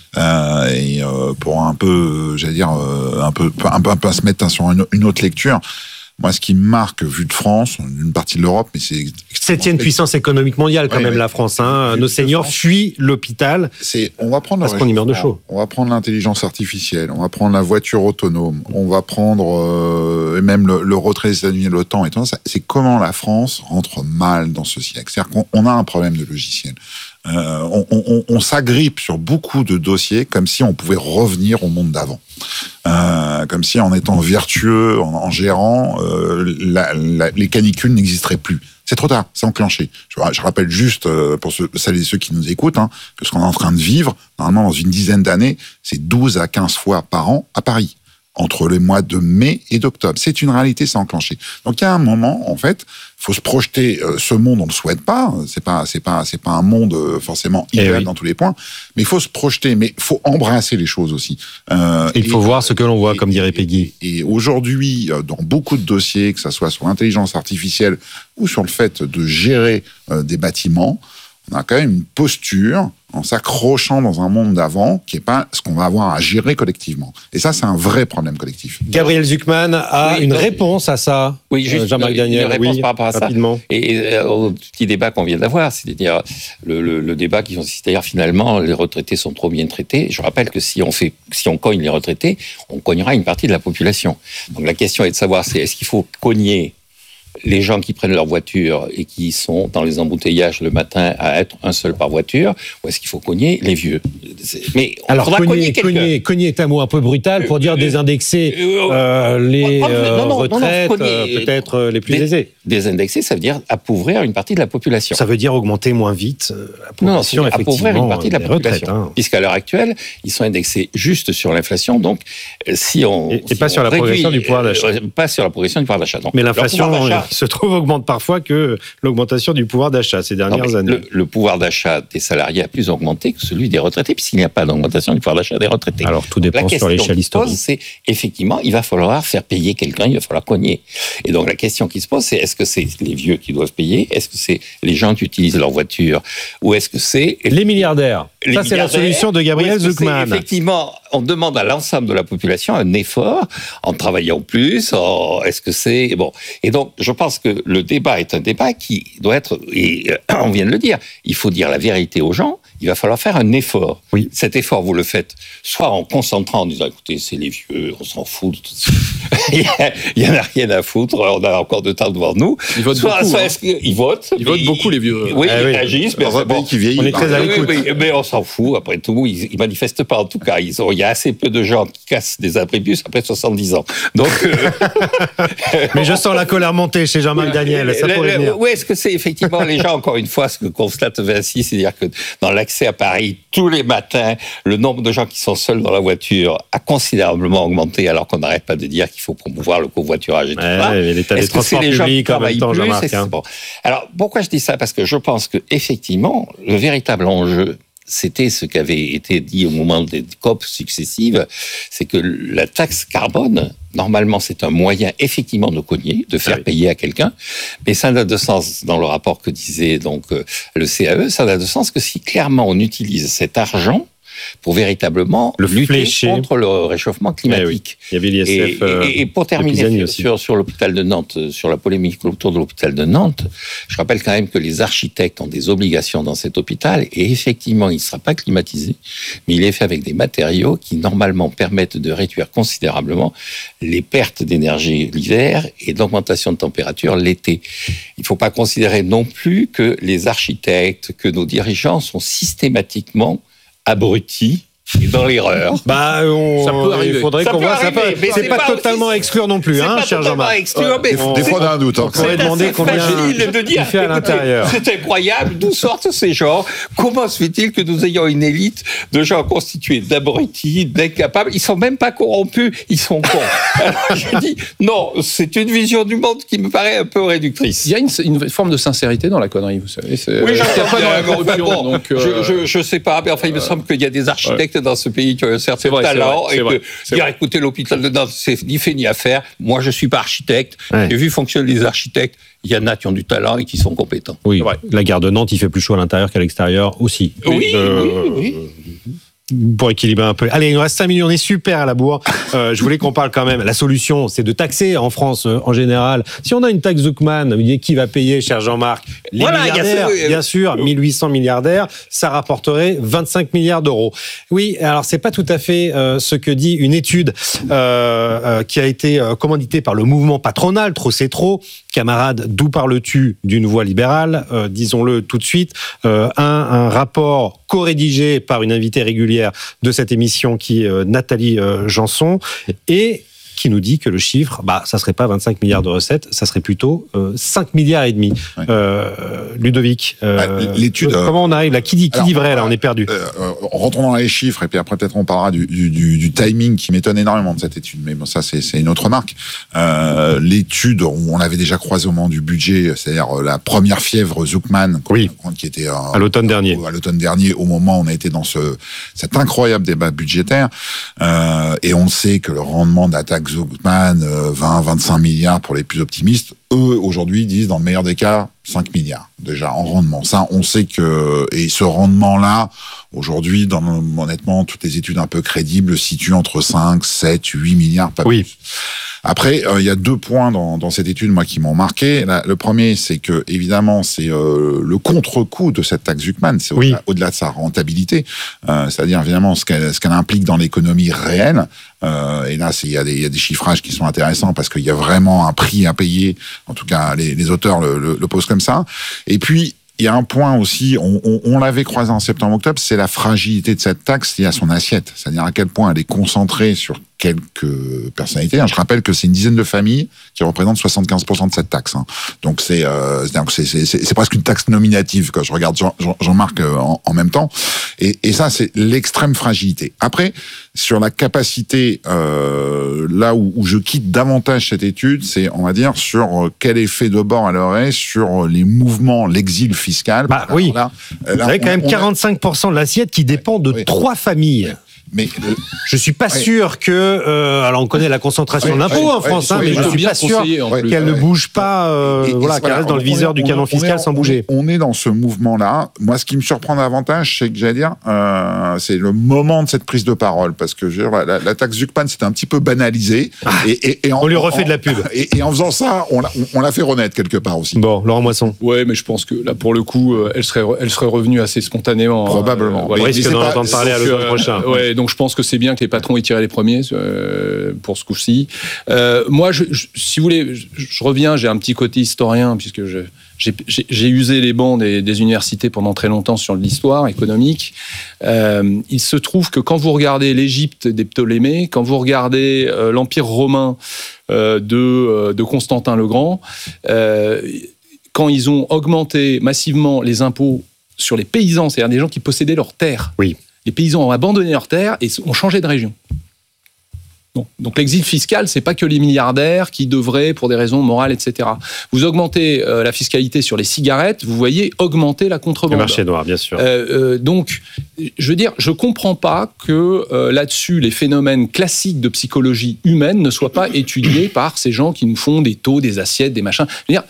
et pour un peu, j'allais dire, un peu se mettre sur une autre lecture. Moi, ce qui me marque, vu de France, une partie de l'Europe, mais c'est... 7e puissance économique mondiale, quand même, la France. Nos seniors fuient l'hôpital parce qu'on y meurt de chaud. On va prendre l'intelligence artificielle, on va prendre la voiture autonome, on va prendre et même le retrait des États-Unis de l'OTAN et tout ça. C'est comment la France rentre mal dans ce siècle. C'est-à-dire qu'on a un problème de logiciel. On s'agrippe sur beaucoup de dossiers comme si on pouvait revenir au monde d'avant. Comme si en étant vertueux, en gérant, les canicules n'existeraient plus. C'est trop tard, c'est enclenché. Je rappelle juste, pour celles et ceux qui nous écoutent, que ce qu'on est en train de vivre, normalement dans une dizaine d'années, c'est 12 à 15 fois par an à Paris, entre les mois de mai et d'octobre. C'est une réalité, c'est enclenché. Donc il y a un moment, en fait, faut se projeter. Ce monde, on le souhaite pas. C'est pas un monde forcément idéal dans tous les points. Mais il faut se projeter. Mais il faut embrasser les choses aussi. Il faut voir ce que l'on voit, comme dirait Peggy. Et aujourd'hui, dans beaucoup de dossiers, que ça soit sur l'intelligence artificielle ou sur le fait de gérer des bâtiments, on a quand même une posture en s'accrochant dans un monde d'avant qui n'est pas ce qu'on va avoir à gérer collectivement. Et ça, c'est un vrai problème collectif. Gabriel Zucman a une réponse à ça. Oui, juste Jean-Marc Daniel. Une réponse par rapport à rapidement. Ça. Et au petit débat qu'on vient d'avoir, c'est-à-dire le débat qui consiste, c'est-à-dire finalement, les retraités sont trop bien traités. Je rappelle que si on cogne les retraités, on cognera une partie de la population. Donc la question est de savoir, est-ce qu'il faut cogner les gens qui prennent leur voiture et qui sont dans les embouteillages le matin à être un seul par voiture, ou est-ce qu'il faut cogner les vieux? Mais alors, cogner est un mot un peu brutal pour dire désindexer les retraites, peut-être les plus aisées. Désindexer, ça veut dire appauvrir une partie de la population. Ça veut dire augmenter moins vite la population, non, appauvrir une partie de la population. Puisqu'à l'heure actuelle, ils sont indexés juste sur l'inflation. Donc, si on... Et pas sur la progression du pouvoir d'achat. Pas sur la progression du pouvoir d'achat. Mais l'inflation, il se trouve, augmente parfois que l'augmentation du pouvoir d'achat ces dernières années. Le pouvoir d'achat des salariés a plus augmenté que celui des retraités, puisqu'il n'y a pas d'augmentation du pouvoir d'achat des retraités. Alors, tout dépend sur l'échelle historique. C'est effectivement, il va falloir faire payer quelqu'un, il va falloir cogner. Et donc, la question qui se pose, c'est est-ce que c'est les vieux qui doivent payer? Est-ce que c'est les gens qui utilisent leur voiture? Ou est-ce que c'est... Les milliardaires. Ça, c'est la solution de Gabriel Zucman. Effectivement, on demande à l'ensemble de la population un effort en travaillant plus. Est-ce que c'est... Bon. Et donc, je pense que le débat est un débat qui doit être... Et on vient de le dire, il faut dire la vérité aux gens. Il va falloir faire un effort. Oui. Cet effort, vous le faites soit en concentrant, en disant, écoutez, c'est les vieux, on s'en fout. Il n'y en a rien à foutre, on a encore de temps devant nous. Ils votent beaucoup. Ils votent. Ils votent beaucoup, les vieux. Oui, ils réagissent, mais bon, qui vieillit. On est très à l'écoute. Mais on s'en fout, après tout. Ils ne manifestent pas, en tout cas. Il y a assez peu de gens qui cassent des abribus après 70 ans. Donc, mais je sens la colère monter chez Jean-Marc Daniel. Ça pourrait venir. Oui, est-ce que c'est effectivement les gens, encore une fois, ce que constate Vinci, c'est-à-dire que dans l'accès à Paris, tous les matins, le nombre de gens qui sont seuls dans la voiture a considérablement augmenté, alors qu'on n'arrête pas de dire qu'il faut promouvoir le covoiturage et tout ça. L'état des transports publics en même temps, Jean-Marc. Bon. Alors, pourquoi je dis ça? Parce que je pense que effectivement, le véritable enjeu, c'était ce qui avait été dit au moment des COP successives, c'est que la taxe carbone, normalement, c'est un moyen effectivement de cogner, de faire payer à quelqu'un, mais ça n'a de sens, dans le rapport que disait donc le CAE, ça n'a de sens que si clairement on utilise cet argent pour véritablement lutter contre le réchauffement climatique. Il y avait l'ISF. Et pour terminer sur l'hôpital de Nantes, sur la polémique autour de l'hôpital de Nantes, je rappelle quand même que les architectes ont des obligations dans cet hôpital et effectivement, il ne sera pas climatisé, mais il est fait avec des matériaux qui normalement permettent de réduire considérablement les pertes d'énergie l'hiver et d'augmentation de température l'été. Il ne faut pas considérer non plus que les architectes, que nos dirigeants sont systématiquement abrutis et dans l'erreur. Ça peut arriver. Il faudrait qu'on voit. C'est pas totalement à exclure non plus, hein, cher Jean-Marc. Des fois, on a un doute. On pourrait demander combien il fait à l'intérieur. C'est incroyable. D'où sortent ces gens? Comment se fait-il que nous ayons une élite de gens constitués d'abrutis, d'incapables? Ils sont même pas corrompus. Ils sont cons. Alors, je dis, non, c'est une vision du monde qui me paraît un peu réductrice. Il y a une forme de sincérité dans la connerie, vous savez. Oui, pas dans la corruption. Je sais pas, mais enfin, il me semble qu'il y a des architectes dans ce pays qui ont un certain talent et que dire écoutez, l'hôpital de Nantes, c'est ni fait ni à faire. Moi, je suis pas architecte. J'ai vu fonctionner les architectes. Il y en a qui ont du talent et qui sont compétents. Oui, la gare de Nantes, il fait plus chaud à l'intérieur qu'à l'extérieur aussi. Oui. Pour équilibrer un peu. Allez, il nous reste 5 minutes, on est super à la bourre. Je voulais qu'on parle quand même. La solution, c'est de taxer en France en général. Si on a une taxe Zucman, qui va payer, cher Jean-Marc? Les milliardaires, bien sûr, 1800 milliardaires, ça rapporterait 25 milliards d'euros. Oui, alors c'est pas tout à fait ce que dit une étude qui a été commanditée par le mouvement patronal, Trop c'est trop. Camarades, d'où parles-tu d'une voix libérale? Disons-le tout de suite. Un rapport co-rédigé par une invitée régulière de cette émission qui est Nathalie Janson et qui nous dit que le chiffre, ça serait pas 25 milliards de recettes, ça serait plutôt 5 milliards et demi. Ludovic, l'étude. Comment on arrive là? Qui dit vrai là? On est perdu. Rentrons dans les chiffres et puis après peut-être on parlera du timing qui m'étonne énormément de cette étude. Mais bon, ça c'est une autre remarque. L'étude, on l'avait déjà croisé au moment du budget, c'est-à-dire la première fièvre Zucman, qui était à l'automne dernier. À l'automne dernier, au moment où on a été dans cet incroyable débat budgétaire, et on sait que le rendement d'attaque Zucman, 20-25 milliards pour les plus optimistes. Eux, aujourd'hui, disent, dans le meilleur des cas, 5 milliards, déjà, en rendement. Ça, on sait que... Et ce rendement-là, aujourd'hui, honnêtement, toutes les études un peu crédibles situent entre 5, 7, 8 milliards, pas plus. Après, il y a 2 points dans cette étude, moi, qui m'ont marqué. Le premier, c'est que, évidemment, c'est le contre-coup de cette taxe Zucman. C'est au-delà de sa rentabilité. C'est-à-dire, évidemment, ce qu'elle implique dans l'économie réelle. Et là, il y a des chiffrages qui sont intéressants parce qu'il y a vraiment un prix à payer. En tout cas, les auteurs le posent comme ça. Et puis, il y a un point aussi, on l'avait croisé en septembre-octobre, c'est la fragilité de cette taxe liée à son assiette. C'est-à-dire à quel point elle est concentrée sur quelques personnalités. Je rappelle que c'est une dizaine de familles qui représentent 75% de cette taxe. Donc c'est presque une taxe nominative quand je regarde Jean-Marc en même temps. Et ça, c'est l'extrême fragilité. Après, sur la capacité, là où je quitte davantage cette étude, c'est, on va dire, sur quel effet de bord elle aurait sur les mouvements, l'exil fiscal. Oui. Vous avez quand même 45% de l'assiette qui dépend de 3 familles. Mais je suis pas sûr que, alors on connaît la concentration de l'impôt en France, mais je suis pas sûr qu'elle ne bouge pas, qu'elle reste dans le viseur du canon fiscal sans bouger. On est dans ce mouvement-là. Moi, ce qui me surprend davantage, c'est que j'allais dire, c'est le moment de cette prise de parole, parce que la taxe Zucman, c'était un petit peu banalisé. On lui refait de la pub. Et en faisant ça, on l'a fait renaître quelque part aussi. Bon, Laurent Moisson. Ouais, mais je pense que là, pour le coup, elle serait revenue assez spontanément. Probablement. On risque d'en entendre parler à l'automne prochain. Ouais. Donc je pense que c'est bien que les patrons aient tiré les premiers pour ce coup-ci. Moi, si vous voulez, je reviens, j'ai un petit côté historien, puisque j'ai usé les bancs des universités pendant très longtemps sur l'histoire économique. Il se trouve que quand vous regardez l'Égypte des Ptolémées, quand vous regardez l'Empire romain de Constantin le Grand, quand ils ont augmenté massivement les impôts sur les paysans, c'est-à-dire des gens qui possédaient leurs terres, les paysans ont abandonné leurs terres et ont changé de région. Donc l'exil fiscal, c'est pas que les milliardaires qui devraient, pour des raisons morales, etc. Vous augmentez la fiscalité sur les cigarettes, vous voyez augmenter la contrebande. Le marché noir, bien sûr. Donc, je veux dire, je comprends pas que là-dessus, les phénomènes classiques de psychologie humaine ne soient pas étudiés par ces gens qui nous font des taux, des assiettes, des machins. Je veux dire,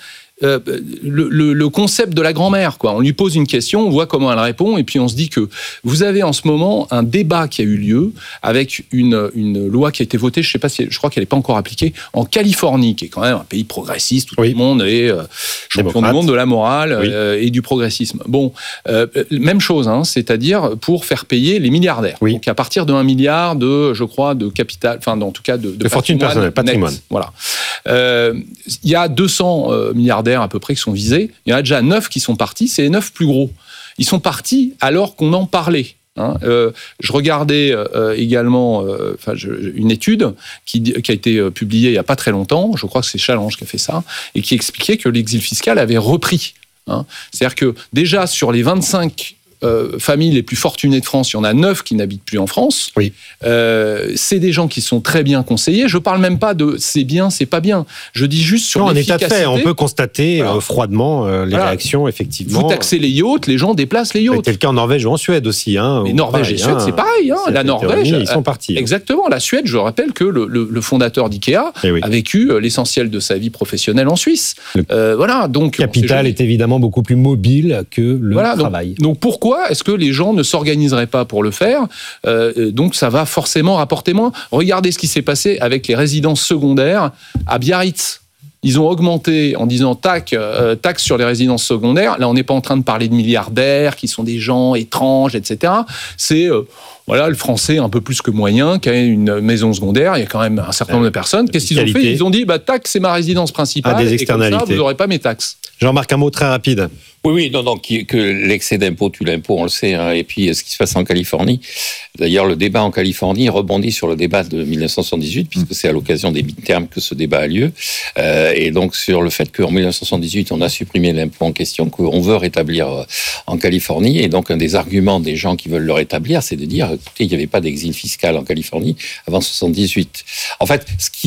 le concept de la grand-mère, quoi. On lui pose une question, on voit comment elle répond, et puis on se dit que vous avez en ce moment un débat qui a eu lieu avec une loi qui a été votée, je crois qu'elle n'est pas encore appliquée, en Californie, qui est quand même un pays progressiste où tout le monde est champion du monde de la morale et du progressisme. Bon, même chose, c'est-à-dire pour faire payer les milliardaires. Donc à partir de 1 milliard de capital, enfin en tout cas de fortune personnelle, patrimoine. Voilà. Il y a 200 milliardaires à peu près qui sont visés. Il y en a déjà 9 qui sont partis. C'est les 9 plus gros. Ils sont partis alors qu'on en parlait. Je regardais également une étude qui a été publiée il n'y a pas très longtemps. Je crois que c'est Challenge qui a fait ça et qui expliquait que l'exil fiscal avait repris. C'est-à-dire que déjà sur les 25 familles les plus fortunées de France, il y en a 9 qui n'habitent plus en France. C'est des gens qui sont très bien conseillés. Je ne parle même pas de c'est bien, c'est pas bien. Je dis juste sur l'efficacité. En état de fait, on peut constater froidement les réactions, effectivement. Vous taxez les yachts, les gens déplacent les yachts. C'est le cas en Norvège ou en Suède aussi. Mais Norvège et Suède, c'est pareil. La Norvège, ils sont partis. Exactement. La Suède, je rappelle que le fondateur d'IKEA a vécu l'essentiel de sa vie professionnelle en Suisse. Donc, le capital est évidemment beaucoup plus mobile que le travail. Donc pourquoi est-ce que les gens ne s'organiseraient pas pour le faire ? Donc ça va forcément rapporter moins. Regardez ce qui s'est passé avec les résidences secondaires à Biarritz. Ils ont augmenté en disant taxe sur les résidences secondaires. Là, on n'est pas en train de parler de milliardaires qui sont des gens étranges, etc. C'est le Français un peu plus que moyen qui a une maison secondaire. Il y a quand même un certain nombre de personnes. Qu'est-ce qu'ils ont fait ? Ils ont dit taxe, c'est ma résidence principale. Des externalités. Et comme ça, vous n'aurez pas mes taxes. Jean-Marc, un mot très rapide. Oui, que l'excès d'impôt tue l'impôt, on le sait. Et puis, ce qui se passe en Californie. D'ailleurs, le débat en Californie rebondit sur le débat de 1978, puisque c'est à l'occasion des midterms que ce débat a lieu. Et donc, sur le fait qu'en 1978, on a supprimé l'impôt en question, qu'on veut rétablir en Californie. Et donc, un des arguments des gens qui veulent le rétablir, c'est de dire, écoutez, il n'y avait pas d'exil fiscal en Californie avant 1978. En fait,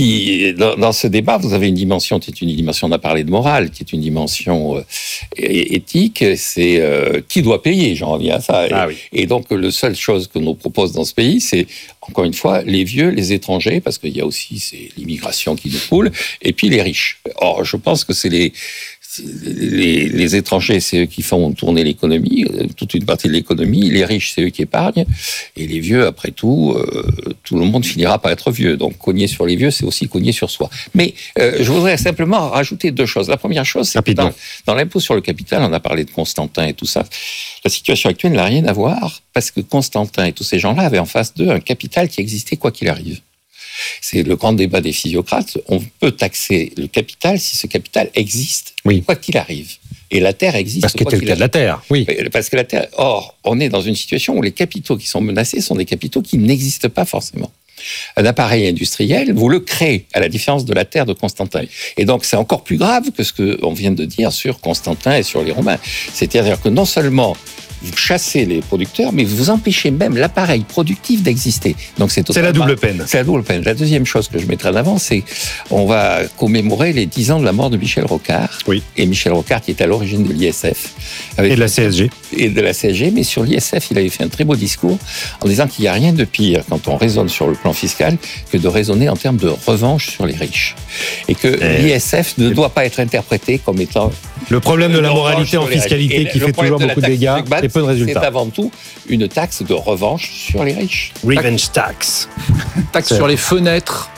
dans ce débat, vous avez une dimension, on a parlé de morale, qui est une dimension éthique, c'est qui doit payer, j'en reviens à ça. Et donc, la seule chose que nous propose dans ce pays, c'est, encore une fois, les vieux, les étrangers, parce qu'il y a aussi l'immigration qui nous coule, et puis les riches. Or, je pense que c'est les étrangers, c'est eux qui font tourner l'économie, toute une partie de l'économie. Les riches, c'est eux qui épargnent. Et les vieux, après tout, tout le monde finira par être vieux. Donc, cogner sur les vieux, c'est aussi cogner sur soi. Mais je voudrais simplement rajouter 2 choses. La première chose, c'est que dans l'impôt sur le capital, on a parlé de Constantin et tout ça. La situation actuelle n'a rien à voir parce que Constantin et tous ces gens-là avaient en face d'eux un capital qui existait quoi qu'il arrive. C'est le grand débat des physiocrates. On peut taxer le capital si ce capital existe, quoi qu'il arrive. Et la Terre existe. Parce que c'était le cas de la Terre, oui. Parce que la Terre. Or, on est dans une situation où les capitaux qui sont menacés sont des capitaux qui n'existent pas forcément. Un appareil industriel, vous le créez, à la différence de la Terre de Constantin. Et donc, c'est encore plus grave que ce qu'on vient de dire sur Constantin et sur les Romains. C'est-à-dire que non seulement vous chassez les producteurs, mais vous empêchez même l'appareil productif d'exister. Donc c'est la double peine. C'est la double peine. La deuxième chose que je mettrai en avant, c'est on va commémorer les 10 ans de la mort de Michel Rocard. Oui. Et Michel Rocard qui est à l'origine de l'ISF. Et de la CSG. Et de la CSG. Mais sur l'ISF, il avait fait un très beau discours en disant qu'il n'y a rien de pire quand on raisonne sur le plan fiscal que de raisonner en termes de revanche sur les riches. Et que l'ISF ne doit pas être interprété comme étant... Le problème de la moralité en fiscalité qui fait toujours beaucoup de dégâts et peu de résultats. C'est avant tout une taxe de revanche sur les riches. Revenge tax. Taxe sur les fenêtres.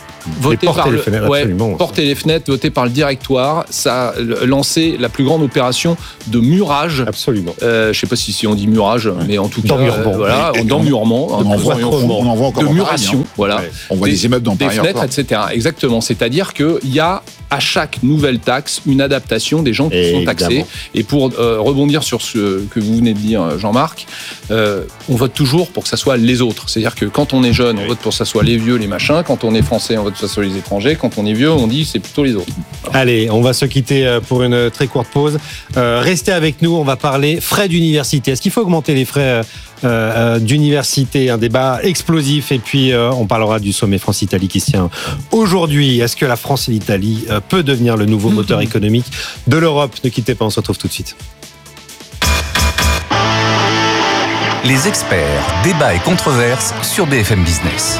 Porter les fenêtres, voté par le directoire, ça a lancé la plus grande opération de murage. Absolument. Je ne sais pas si on dit murage, mais en tout cas, d'emmurement, on en voit encore de muration, voilà. Ouais. On voit des immeubles dans Paris, des fenêtres, etc. Exactement. C'est-à-dire qu'il y a à chaque nouvelle taxe une adaptation des gens qui sont taxés. Et pour rebondir sur ce que vous venez de dire, Jean-Marc, on vote toujours pour que ça soit les autres. C'est-à-dire que quand on est jeune, on vote pour que ça soit les vieux, les machins. Quand on est français, on vote pour que ça soit les étrangers. Quand on est vieux, on dit c'est plutôt les autres. Allez, on va se quitter pour une très courte pause. Restez avec nous, on va parler frais d'université. Est-ce qu'il faut augmenter les frais d'université? Un débat explosif. Et puis, on parlera du sommet France-Italie qui se tient aujourd'hui. Est-ce que la France et l'Italie peut devenir le nouveau moteur économique de l'Europe? Ne quittez pas, on se retrouve tout de suite. Les experts, débats et controverses sur BFM Business.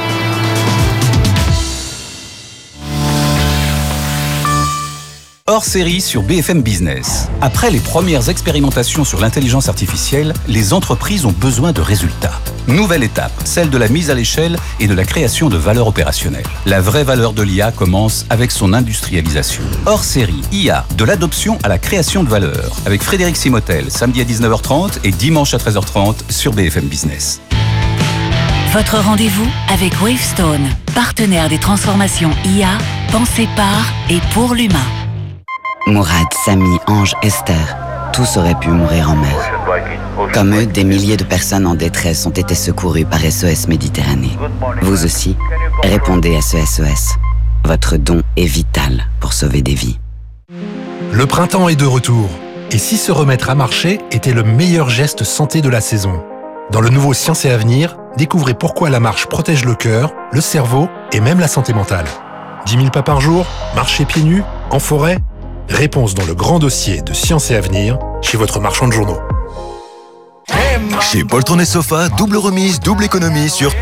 Hors série sur BFM Business. Après les premières expérimentations sur l'intelligence artificielle, les entreprises ont besoin de résultats. Nouvelle étape, celle de la mise à l'échelle et de la création de valeur opérationnelle. La vraie valeur de l'IA commence avec son industrialisation. Hors série, IA, de l'adoption à la création de valeur. Avec Frédéric Simotel, samedi à 19h30 et dimanche à 13h30 sur BFM Business. Votre rendez-vous avec Wavestone, partenaire des transformations IA, pensées par et pour l'humain. Mourad, Samy, Ange, Esther, tous auraient pu mourir en mer. Comme eux, des milliers de personnes en détresse ont été secourues par SOS Méditerranée. Vous aussi, répondez à ce SOS. Votre don est vital pour sauver des vies. Le printemps est de retour. Et si se remettre à marcher était le meilleur geste santé de la saison? Dans le nouveau Science et Avenir, découvrez pourquoi la marche protège le cœur, le cerveau et même la santé mentale. 10 000 pas par jour, marcher pieds nus, en forêt? Réponse dans le grand dossier de Science et Avenir chez votre marchand de journaux. Chez Poltron et Sofa, double remise, double économie sur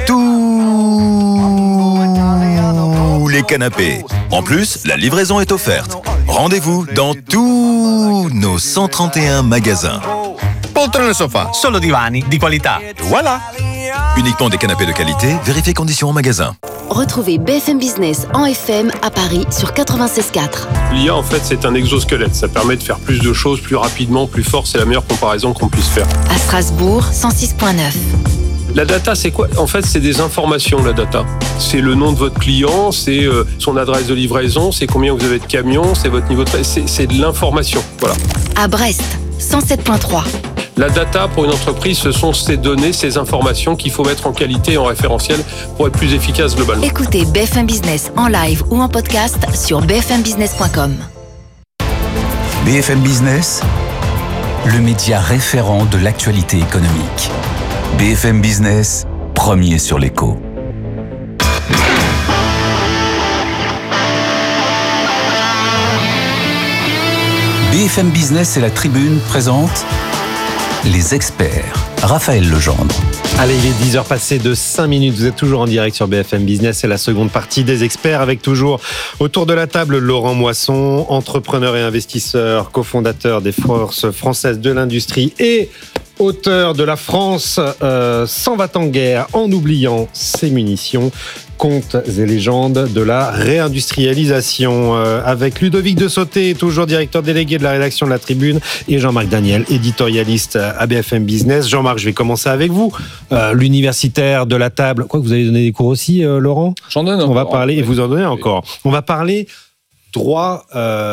tous les canapés. En plus, la livraison est offerte. Rendez-vous dans tous nos 131 magasins. Poltron e Sofa, solo divani di qualità. Voilà. Uniquement des canapés de qualité, vérifiez conditions en magasin. Retrouvez BFM Business en FM à Paris sur 96.4. L'IA, en fait, c'est un exosquelette. Ça permet de faire plus de choses plus rapidement, plus fort. C'est la meilleure comparaison qu'on puisse faire. À Strasbourg, 106.9. La data, c'est quoi? En fait, c'est des informations, la data. C'est le nom de votre client, c'est son adresse de livraison, c'est combien vous avez de camions, c'est votre niveau de... C'est de l'information, voilà. À Brest, 107.3. La data, pour une entreprise, ce sont ces données, ces informations qu'il faut mettre en qualité et en référentiel pour être plus efficace globalement. Écoutez BFM Business en live ou en podcast sur bfmbusiness.com. BFM Business, le média référent de l'actualité économique. BFM Business, premier sur l'écho. BFM Business et la Tribune présentent Les experts, Raphaël Legendre. Allez, il est 10h passées de 5 minutes. Vous êtes toujours en direct sur BFM Business. C'est la seconde partie des experts avec toujours autour de la table Laurent Moisson, entrepreneur et investisseur, cofondateur des Forces françaises de l'industrie et auteur de La France s'en va en guerre en oubliant ses munitions. Contes et légendes de la réindustrialisation avec Ludovic de Sauté, toujours directeur délégué de la rédaction de La Tribune, et Jean-Marc Daniel, éditorialiste à BFM Business. Jean-Marc, je vais commencer avec vous. L'universitaire de la table. Quoi, vous avez donné des cours aussi, Laurent ? J'en donne encore. On va parler, et vous en donnez encore. On va parler droit,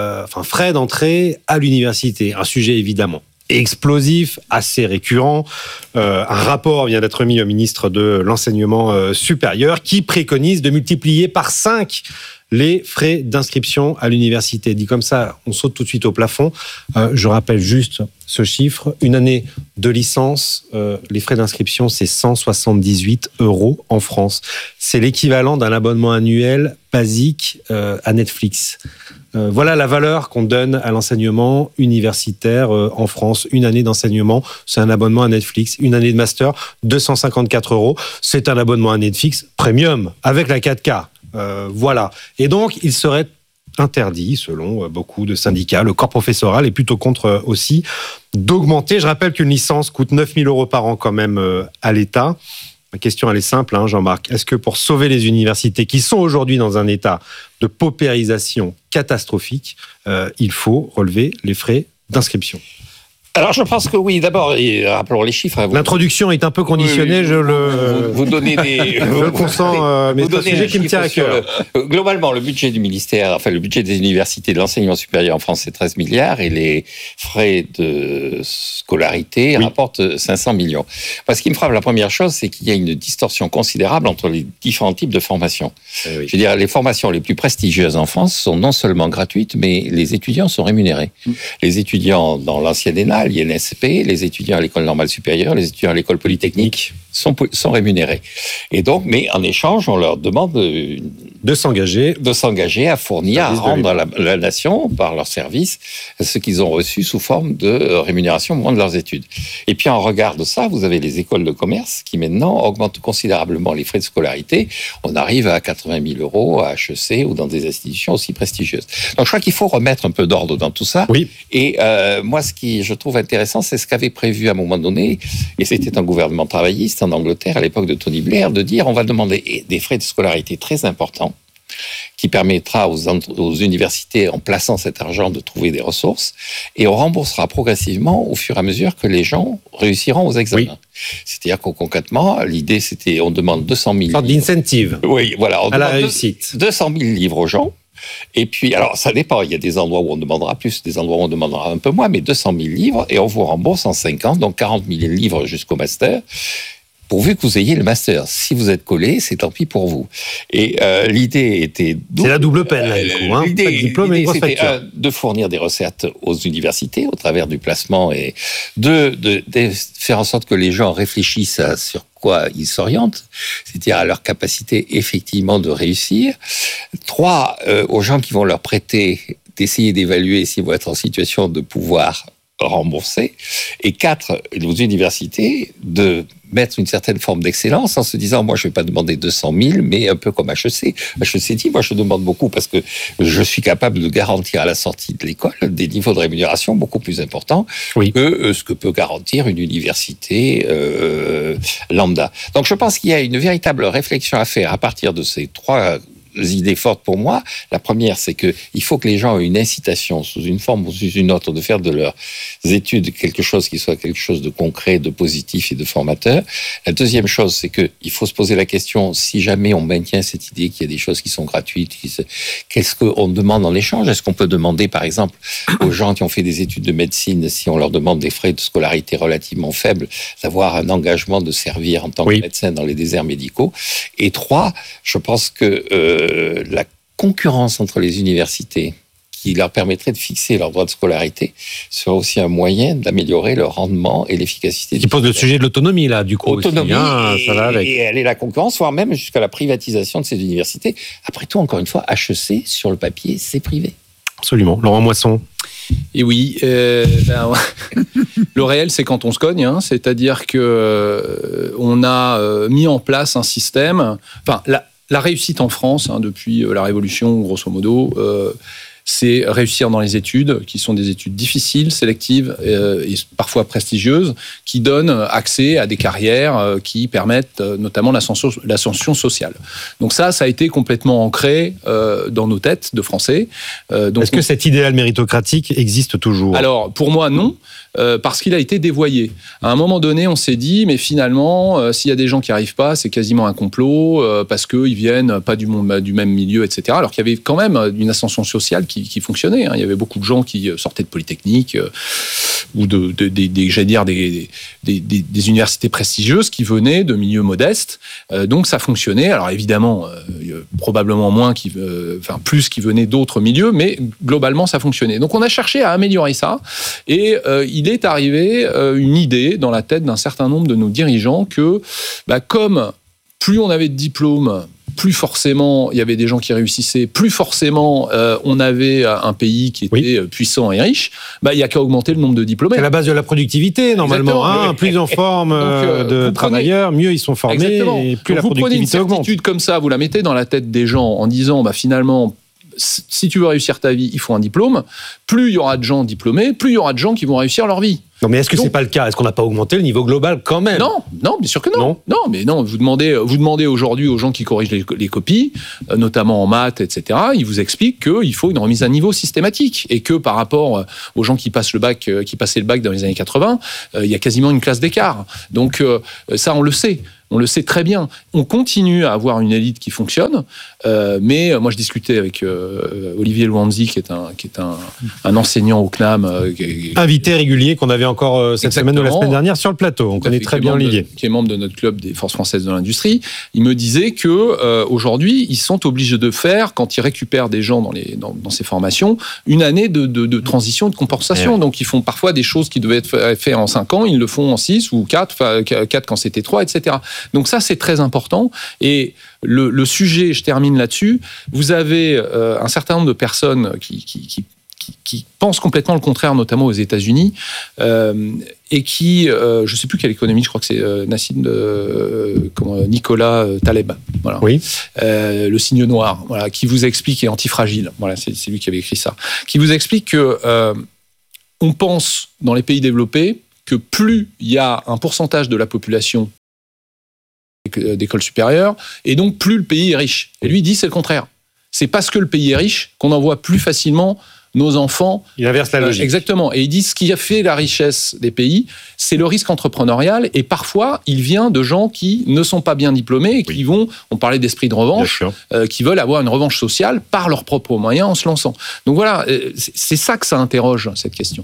frais d'entrée à l'université. Un sujet évidemment explosif, assez récurrent. Un rapport vient d'être mis au ministre de l'Enseignement supérieur qui préconise de multiplier par 5 les frais d'inscription à l'université. Dit comme ça, on saute tout de suite au plafond. Je rappelle juste ce chiffre. Une année de licence, les frais d'inscription, c'est 178 € en France. C'est l'équivalent d'un abonnement annuel basique à Netflix. Voilà la valeur qu'on donne à l'enseignement universitaire en France. Une année d'enseignement, c'est un abonnement à Netflix. Une année de master, 254 €. C'est un abonnement à Netflix premium, avec la 4K. Voilà. Et donc, il serait interdit, selon beaucoup de syndicats, le corps professoral est plutôt contre aussi, d'augmenter. Je rappelle qu'une licence coûte 9 000 € par an quand même à l'État. Ma question, elle est simple, Jean-Marc. Est-ce que pour sauver les universités qui sont aujourd'hui dans un état de paupérisation catastrophique, il faut relever les frais d'inscription ? Alors, je pense que oui. D'abord, rappelons les chiffres. L'introduction est un peu conditionnée, oui. Vous donnez des... je le consens, mais c'est un sujet qui me tient à cœur. Globalement, le budget du ministère, le budget des universités de l'enseignement supérieur en France, c'est 13 milliards et les frais de scolarité rapportent 500 millions. Ce qui me frappe, la première chose, c'est qu'il y a une distorsion considérable entre les différents types de formations. Je veux dire, les formations les plus prestigieuses en France sont non seulement gratuites, mais les étudiants sont rémunérés. Les étudiants dans l'ancienne ENA, l'INSP, les étudiants à l'école normale supérieure, les étudiants à l'école polytechnique sont rémunérés. Et donc, mais en échange, on leur demande de s'engager à fournir, à rendre à la nation, par leurs services, ce qu'ils ont reçu sous forme de rémunération au moment de leurs études. Et puis, en regard de ça, vous avez les écoles de commerce qui, maintenant, augmentent considérablement les frais de scolarité. On arrive à 80 000 € à HEC ou dans des institutions aussi prestigieuses. Donc, je crois qu'il faut remettre un peu d'ordre dans tout ça. Oui. Et moi, ce qui, je trouve intéressant, c'est ce qu'avait prévu à un moment donné, et c'était un gouvernement travailliste en Angleterre à l'époque de Tony Blair, de dire on va demander des frais de scolarité très importants qui permettra aux universités, en plaçant cet argent, de trouver des ressources, et on remboursera progressivement au fur et à mesure que les gens réussiront aux examens. Oui. C'est-à-dire qu'au concrètement, l'idée c'était on demande 200 000 livres. D'incentive. Oui, voilà. On à la réussite. 200 000 livres aux gens. Et puis, alors, ça dépend. Il y a des endroits où on demandera plus, des endroits où on demandera un peu moins, mais 200 000 livres, et on vous rembourse en 5 ans, donc 40 000 livres jusqu'au master, pourvu que vous ayez le master. Si vous êtes collé, c'est tant pis pour vous. Et l'idée était... C'est la double peine, là, du coup. L'idée, diplôme et une grosse facture. De fournir des recettes aux universités au travers du placement et de faire en sorte que les gens réfléchissent à sur quoi ils s'orientent, c'est-à-dire à leur capacité effectivement de réussir. 3, aux gens qui vont leur prêter, d'essayer d'évaluer s'ils vont être en situation de pouvoir rembourser. Et 4, aux universités de mettre une certaine forme d'excellence en se disant, moi, je ne vais pas demander 200 000, mais un peu comme HEC. HEC dit, moi, je demande beaucoup parce que je suis capable de garantir à la sortie de l'école des niveaux de rémunération beaucoup plus importants que ce que peut garantir une université lambda. Donc, je pense qu'il y a une véritable réflexion à faire à partir de ces 3 idées fortes pour moi. La première, c'est qu'il faut que les gens aient une incitation, sous une forme ou sous une autre, de faire de leurs études quelque chose qui soit quelque chose de concret, de positif et de formateur. La deuxième chose, c'est qu'il faut se poser la question, si jamais on maintient cette idée qu'il y a des choses qui sont gratuites, qu'est-ce qu'on demande en échange ? Est-ce qu'on peut demander, par exemple, aux gens qui ont fait des études de médecine, si on leur demande des frais de scolarité relativement faibles, d'avoir un engagement de servir en tant que médecin dans les déserts médicaux ? Et 3, je pense que la concurrence entre les universités qui leur permettrait de fixer leur droit de scolarité serait aussi un moyen d'améliorer le rendement et l'efficacité. Qui pose le sujet de l'autonomie, là, du coup. Autonomie, aussi, ça va avec. Et elle est la concurrence, voire même jusqu'à la privatisation de ces universités. Après tout, encore une fois, HEC, sur le papier, c'est privé. Absolument. Laurent Moisson. Et oui, le réel, c'est quand on se cogne, hein, c'est-à-dire que on a mis en place un système. Enfin, la réussite en France, hein, depuis la Révolution, grosso modo, c'est réussir dans les études, qui sont des études difficiles, sélectives et parfois prestigieuses, qui donnent accès à des carrières qui permettent notamment l'ascension sociale. Donc ça a été complètement ancré dans nos têtes de Français. Est-ce que cet idéal méritocratique existe toujours ? Alors, pour moi, non. Parce qu'il a été dévoyé. À un moment donné, on s'est dit, mais finalement, s'il y a des gens qui n'arrivent pas, c'est quasiment un complot, parce qu'ils viennent pas du même milieu, etc. Alors qu'il y avait quand même une ascension sociale qui fonctionnait. Hein. Il y avait beaucoup de gens qui sortaient de Polytechnique ou des universités prestigieuses qui venaient de milieux modestes. Donc ça fonctionnait. Alors évidemment, probablement plus qui venaient d'autres milieux, mais globalement, ça fonctionnait. Donc on a cherché à améliorer ça. Et il est arrivé une idée dans la tête d'un certain nombre de nos dirigeants que, comme plus on avait de diplômes, plus forcément il y avait des gens qui réussissaient, plus forcément on avait un pays qui était puissant et riche, il n'y a qu'à augmenter le nombre de diplômés. C'est la base de la productivité, normalement. Hein, plus on forme de travailleurs, mieux ils sont formés, et plus la productivité augmente. Vous prenez une certitude comme ça, vous la mettez dans la tête des gens en disant, finalement, si tu veux réussir ta vie, il faut un diplôme. Plus il y aura de gens diplômés, plus il y aura de gens qui vont réussir leur vie. Non, mais est-ce que c'est pas le cas ? Est-ce qu'on n'a pas augmenté le niveau global quand même ? Non, bien sûr que non. Non, vous demandez aujourd'hui aux gens qui corrigent les copies, notamment en maths, etc. Ils vous expliquent qu'il faut une remise à niveau systématique et que par rapport aux gens qui passaient le bac dans les années 80, il y a quasiment une classe d'écart. Donc ça, on le sait. On le sait très bien. On continue à avoir une élite qui fonctionne, mais moi je discutais avec Olivier Louanzi, qui est un enseignant au CNAM, invité régulier qu'on avait encore cette semaine ou la semaine dernière sur le plateau. On connaît très bien Olivier, qui est membre de notre club des forces françaises de l'industrie. Il me disait que aujourd'hui ils sont obligés de faire, quand ils récupèrent des gens dans ces formations, une année de transition, de compensation. Donc ils font parfois des choses qui devaient être faites en 5 ans, ils le font en 6 ou 4 quand c'était 3, etc. Donc ça, c'est très important. Et le sujet, je termine là-dessus, vous avez un certain nombre de personnes qui pensent complètement le contraire, notamment aux États-Unis, et qui, je ne sais plus quelle économie, je crois que c'est Nicolas Taleb, voilà. Oui. Le signe noir, voilà, qui vous explique, et Antifragile, voilà, c'est lui qui avait écrit ça, qui vous explique que on pense, dans les pays développés, que plus il y a un pourcentage de la population d'école supérieure, et donc plus le pays est riche. Et lui, il dit c'est le contraire. C'est parce que le pays est riche qu'on envoie plus facilement nos enfants. Il inverse la logique. Exactement. Et il dit ce qui a fait la richesse des pays, c'est le risque entrepreneurial, et parfois, il vient de gens qui ne sont pas bien diplômés et qui vont, on parlait d'esprit de revanche, qui veulent avoir une revanche sociale par leurs propres moyens en se lançant. Donc voilà, c'est ça que ça interroge, cette question.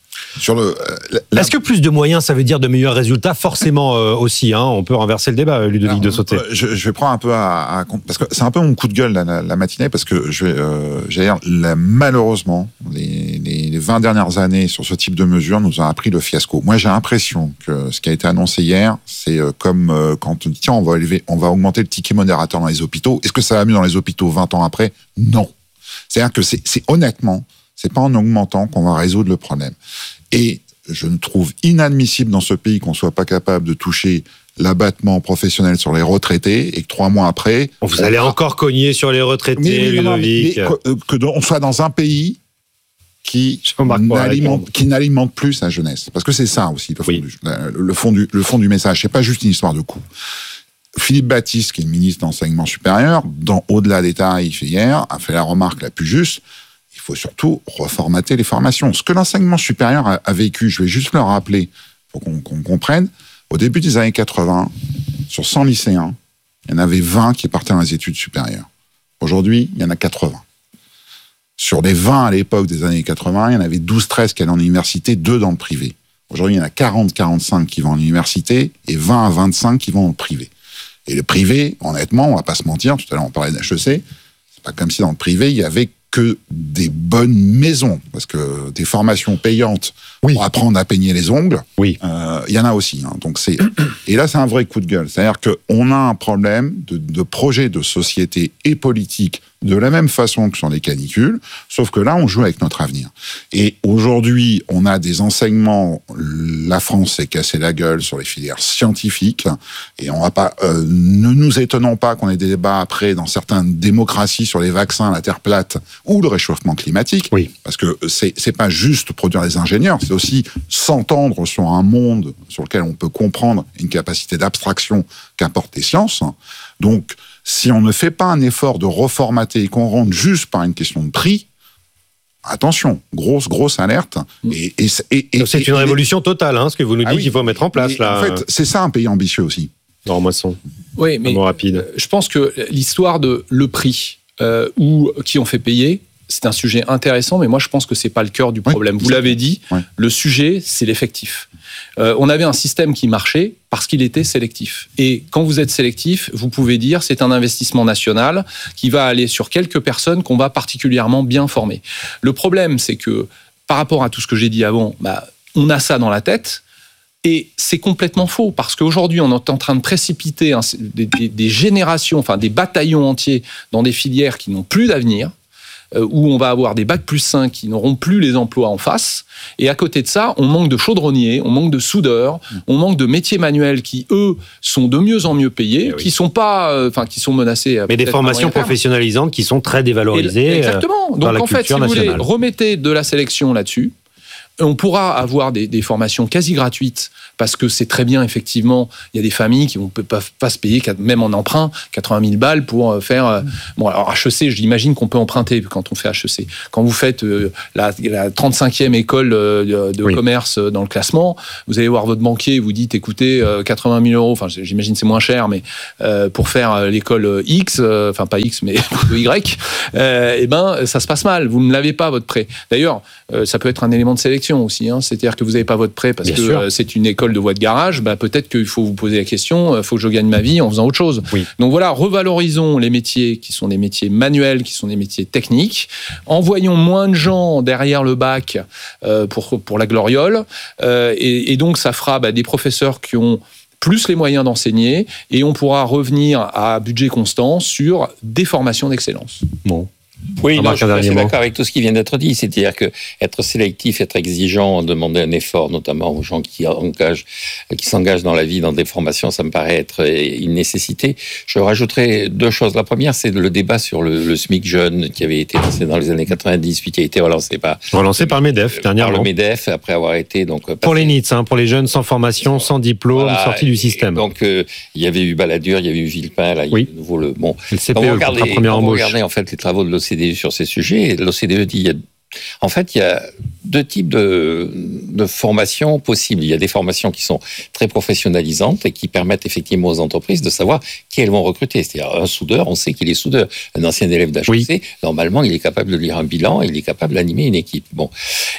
Est-ce que plus de moyens, ça veut dire de meilleurs résultats ? Forcément aussi. Hein, on peut renverser le débat, Ludovic de Sauté. Je vais prendre un peu parce que c'est un peu mon coup de gueule la matinée, parce que j'allais dire, malheureusement, les 20 dernières années sur ce type de mesures nous ont appris le fiasco. Moi, j'ai l'impression que ce qui a été annoncé hier, c'est comme quand on dit tiens, on va augmenter le ticket modérateur dans les hôpitaux. Est-ce que ça va mieux dans les hôpitaux 20 ans après ? Non. C'est-à-dire que c'est honnêtement, c'est pas en augmentant qu'on va résoudre le problème. Et je ne trouve inadmissible dans ce pays qu'on soit pas capable de toucher l'abattement professionnel sur les retraités et que 3 mois après... Vous allez encore cogner sur les retraités, Ludovic. On soit dans un pays qui n'alimente plus sa jeunesse. Parce que c'est ça aussi, le fond du message. C'est pas juste une histoire de coût. Philippe Baptiste, qui est le ministre de l'Enseignement supérieur, au-delà des tarifs hier, a fait la remarque la plus juste. Il faut surtout reformater les formations. Ce que l'enseignement supérieur a vécu, je vais juste le rappeler pour qu'on comprenne, au début des années 80, sur 100 lycéens, il y en avait 20 qui partaient dans les études supérieures. Aujourd'hui, il y en a 80. Sur les 20 à l'époque des années 80, il y en avait 12-13 qui allaient en université, 2 dans le privé. Aujourd'hui, il y en a 40-45 qui vont en université et 20 à 25 qui vont dans le privé. Et le privé, honnêtement, on va pas se mentir, tout à l'heure on parlait d'HEC, c'est pas comme si dans le privé, il y avait que des bonnes maisons, parce que des formations payantes pour apprendre à peigner les ongles, il y en a aussi. Hein. Donc et là, c'est un vrai coup de gueule. C'est-à-dire qu'on a un problème de projet de société et politique de la même façon que sur les canicules, sauf que là, on joue avec notre avenir. Et aujourd'hui, on a des enseignements, la France s'est cassé la gueule sur les filières scientifiques, et on va pas, ne nous étonnons pas qu'on ait des débats après dans certaines démocraties sur les vaccins, la Terre plate ou le réchauffement climatique, parce que c'est pas juste produire des ingénieurs, c'est aussi s'entendre sur un monde sur lequel on peut comprendre une capacité d'abstraction qu'apportent les sciences. Donc, si on ne fait pas un effort de reformater et qu'on rentre juste par une question de prix, attention, grosse alerte. C'est une révolution totale, ce que vous nous dites qu'il faut mettre en place. Là. En fait, c'est ça un pays ambitieux aussi. Non, Moisson. Oui, mais rapide. Je pense que l'histoire de le prix ou qui on fait payer, c'est un sujet intéressant, mais moi je pense que c'est pas le cœur du problème. Vous l'avez dit, le sujet c'est l'effectif. On avait un système qui marchait parce qu'il était sélectif. Et quand vous êtes sélectif, vous pouvez dire c'est un investissement national qui va aller sur quelques personnes qu'on va particulièrement bien former. Le problème, c'est que par rapport à tout ce que j'ai dit avant, on a ça dans la tête. Et c'est complètement faux, parce qu'aujourd'hui, on est en train de précipiter des générations, enfin des bataillons entiers dans des filières qui n'ont plus d'avenir, où on va avoir des bac+5 qui n'auront plus les emplois en face. Et à côté de ça, on manque de chaudronniers, on manque de soudeurs, on manque de métiers manuels qui, eux, sont de mieux en mieux payés, qui sont pas, qui sont menacés. Mais des formations professionnalisantes qui sont très dévalorisées. Exactement. Donc en fait, si vous voulez, remettez de la sélection là-dessus. On pourra avoir des formations quasi gratuites parce que c'est très bien, effectivement. Il y a des familles qui ne peuvent pas se payer, même en emprunt, 80 000 balles pour faire... Bon, alors HEC, j'imagine qu'on peut emprunter quand on fait HEC. Quand vous faites la 35e école de commerce dans le classement, vous allez voir votre banquier, vous dites, écoutez, 80 000 €, enfin j'imagine c'est moins cher, mais pour faire l'école X, enfin pas X, mais Y, ça se passe mal. Vous ne l'avez pas, votre prêt. D'ailleurs, ça peut être un élément de sélection aussi, c'est-à-dire que vous n'avez pas votre prêt parce que c'est une école de voie de garage, peut-être qu'il faut vous poser la question, il faut que je gagne ma vie en faisant autre chose. Donc voilà, revalorisons les métiers qui sont des métiers manuels, qui sont des métiers techniques, envoyons moins de gens derrière le bac pour la gloriole, et donc ça fera des professeurs qui ont plus les moyens d'enseigner, et on pourra revenir à budget constant sur des formations d'excellence. Bon. Oui, je suis assez d'accord avec tout ce qui vient d'être dit. C'est-à-dire que être sélectif, être exigeant, demander un effort, notamment aux gens qui s'engagent dans la vie, dans des formations, ça me paraît être une nécessité. Je rajouterai deux choses. La première, c'est le débat sur le SMIC jeune qui avait été lancé dans les années 90, puis qui a été relancé par le MEDEF dernièrement. Par le MEDEF, après avoir été pour les NEETs, pour les jeunes sans formation, sans diplôme, sortis du système. Donc il y avait eu Balladur, il y avait eu Villepin, là, il y a de nouveau le CPE, quand vous regardez en fait les travaux de l'OCDE sur ces sujets, l'OCDE dit il y a deux types de formations possibles. Il y a des formations qui sont très professionnalisantes et qui permettent effectivement aux entreprises de savoir qui elles vont recruter. C'est-à-dire un soudeur, on sait qu'il est soudeur. Un ancien élève d'HEC, normalement, il est capable de lire un bilan, il est capable d'animer une équipe. Bon.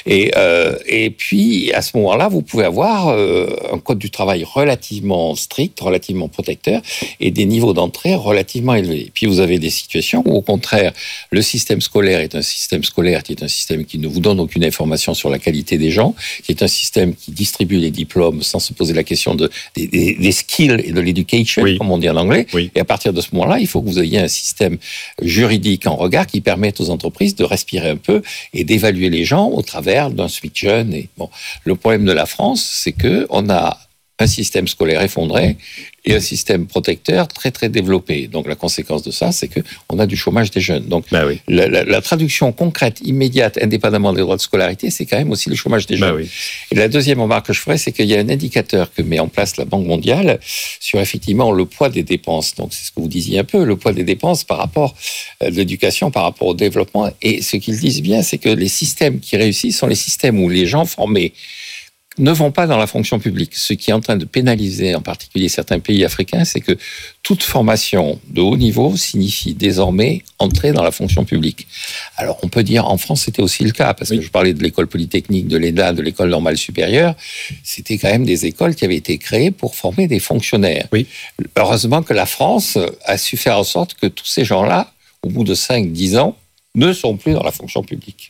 Et puis, à ce moment-là, vous pouvez avoir un code du travail relativement strict, relativement protecteur, et des niveaux d'entrée relativement élevés. Puis, vous avez des situations où, au contraire, le système scolaire est un système scolaire qui est un système qui ne vous donne aucune information sur la qualité des gens, qui est un système qui distribue les diplômes sans se poser la question des skills et de l'éducation, comme on dit en anglais. Et à partir de ce moment-là, il faut que vous ayez un système juridique en regard qui permette aux entreprises de respirer un peu et d'évaluer les gens au travers d'un SMIC jeune. Et le problème de la France, c'est que on a un système scolaire effondré et un système protecteur très très développé. Donc la conséquence de ça, c'est que on a du chômage des jeunes. Donc la traduction concrète, immédiate, indépendamment des droits de scolarité, c'est quand même aussi le chômage des jeunes. Et la deuxième remarque que je ferai, c'est qu'il y a un indicateur que met en place la Banque mondiale sur effectivement le poids des dépenses. Donc c'est ce que vous disiez un peu, le poids des dépenses par rapport à l'éducation, par rapport au développement. Et ce qu'ils disent bien, c'est que les systèmes qui réussissent sont les systèmes où les gens formés ne vont pas dans la fonction publique. Ce qui est en train de pénaliser, en particulier certains pays africains, c'est que toute formation de haut niveau signifie désormais entrer dans la fonction publique. Alors, on peut dire, en France, c'était aussi le cas, parce que je parlais de l'école polytechnique, de l'ENA, de l'école normale supérieure. C'était quand même des écoles qui avaient été créées pour former des fonctionnaires. Heureusement que la France a su faire en sorte que tous ces gens-là, au bout de 5-10 ans, ne sont plus dans la fonction publique.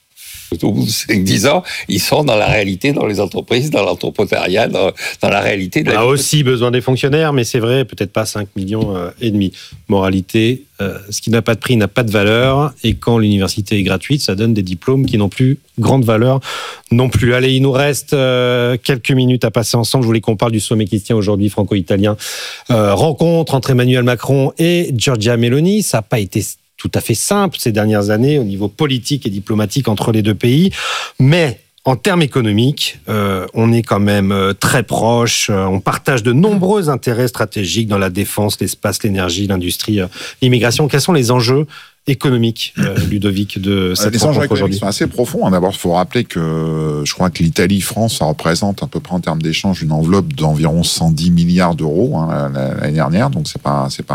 Au bout de 5-10 ans, ils sont dans la réalité, dans les entreprises, dans l'entrepreneuriat, dans la réalité de la vie. On a aussi besoin des fonctionnaires, mais c'est vrai, peut-être pas 5,5 millions. Moralité, ce qui n'a pas de prix n'a pas de valeur, et quand l'université est gratuite, ça donne des diplômes qui n'ont plus grande valeur non plus. Allez, il nous reste quelques minutes à passer ensemble. Je voulais qu'on parle du sommet qui se tient aujourd'hui, franco-italien. Rencontre entre Emmanuel Macron et Giorgia Meloni. Ça n'a pas été tout à fait simple ces dernières années au niveau politique et diplomatique entre les deux pays, mais en termes économiques, on est quand même très proches. On partage de nombreux intérêts stratégiques dans la défense, l'espace, l'énergie, l'industrie, l'immigration. Quels sont les enjeux économiques, Ludovic, de cette les enjeux rencontre aujourd'hui? sont assez profonds. D'abord, il faut rappeler que je crois que l'Italie-France, ça représente à peu près en termes d'échange une enveloppe d'environ 110 milliards d'euros l'année dernière. Donc c'est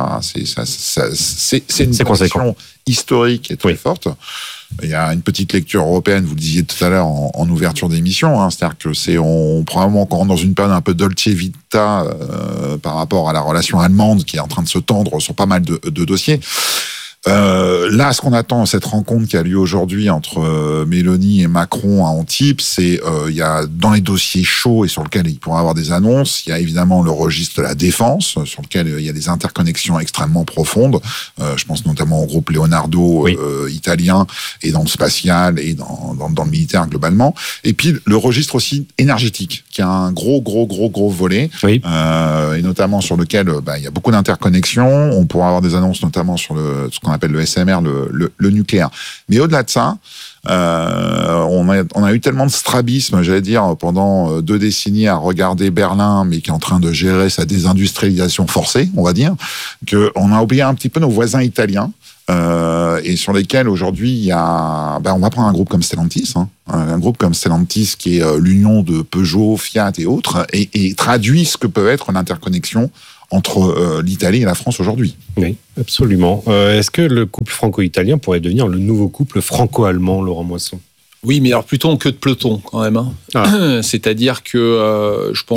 une conséquence historique et très forte. Il y a une petite lecture européenne, vous le disiez tout à l'heure en ouverture d'émission, c'est-à-dire que on probablement encore dans une période un peu dolce vita par rapport à la relation allemande qui est en train de se tendre sur pas mal de dossiers. Là, ce qu'on attend, cette rencontre qui a lieu aujourd'hui entre Meloni et Macron à Antibes, c'est il y a dans les dossiers chauds et sur lesquels il pourra y avoir des annonces, il y a évidemment le registre de la défense, sur lequel il y a des interconnexions extrêmement profondes. Je pense notamment au groupe Leonardo italien, et dans le spatial et dans le militaire globalement. Et puis le registre aussi énergétique, qui a un gros volet, et notamment sur lequel il y a beaucoup d'interconnexions. On pourra avoir des annonces notamment sur ce qu'on appelle le SMR, le nucléaire. Mais au-delà de ça, on a eu tellement de strabisme, j'allais dire, pendant 2 décennies à regarder Berlin, mais qui est en train de gérer sa désindustrialisation forcée, on va dire, qu'on a oublié un petit peu nos voisins italiens. Et sur lesquels aujourd'hui il y a, on va prendre un groupe comme Stellantis, un groupe comme Stellantis qui est l'union de Peugeot, Fiat et autres, et traduit ce que peut être l'interconnexion entre l'Italie et la France aujourd'hui. Oui, absolument. Est-ce que le couple franco-italien pourrait devenir le nouveau couple franco-allemand, Laurent Moisson? Oui, mais alors plutôt en queue de peloton quand même. C'est-à-dire que je pense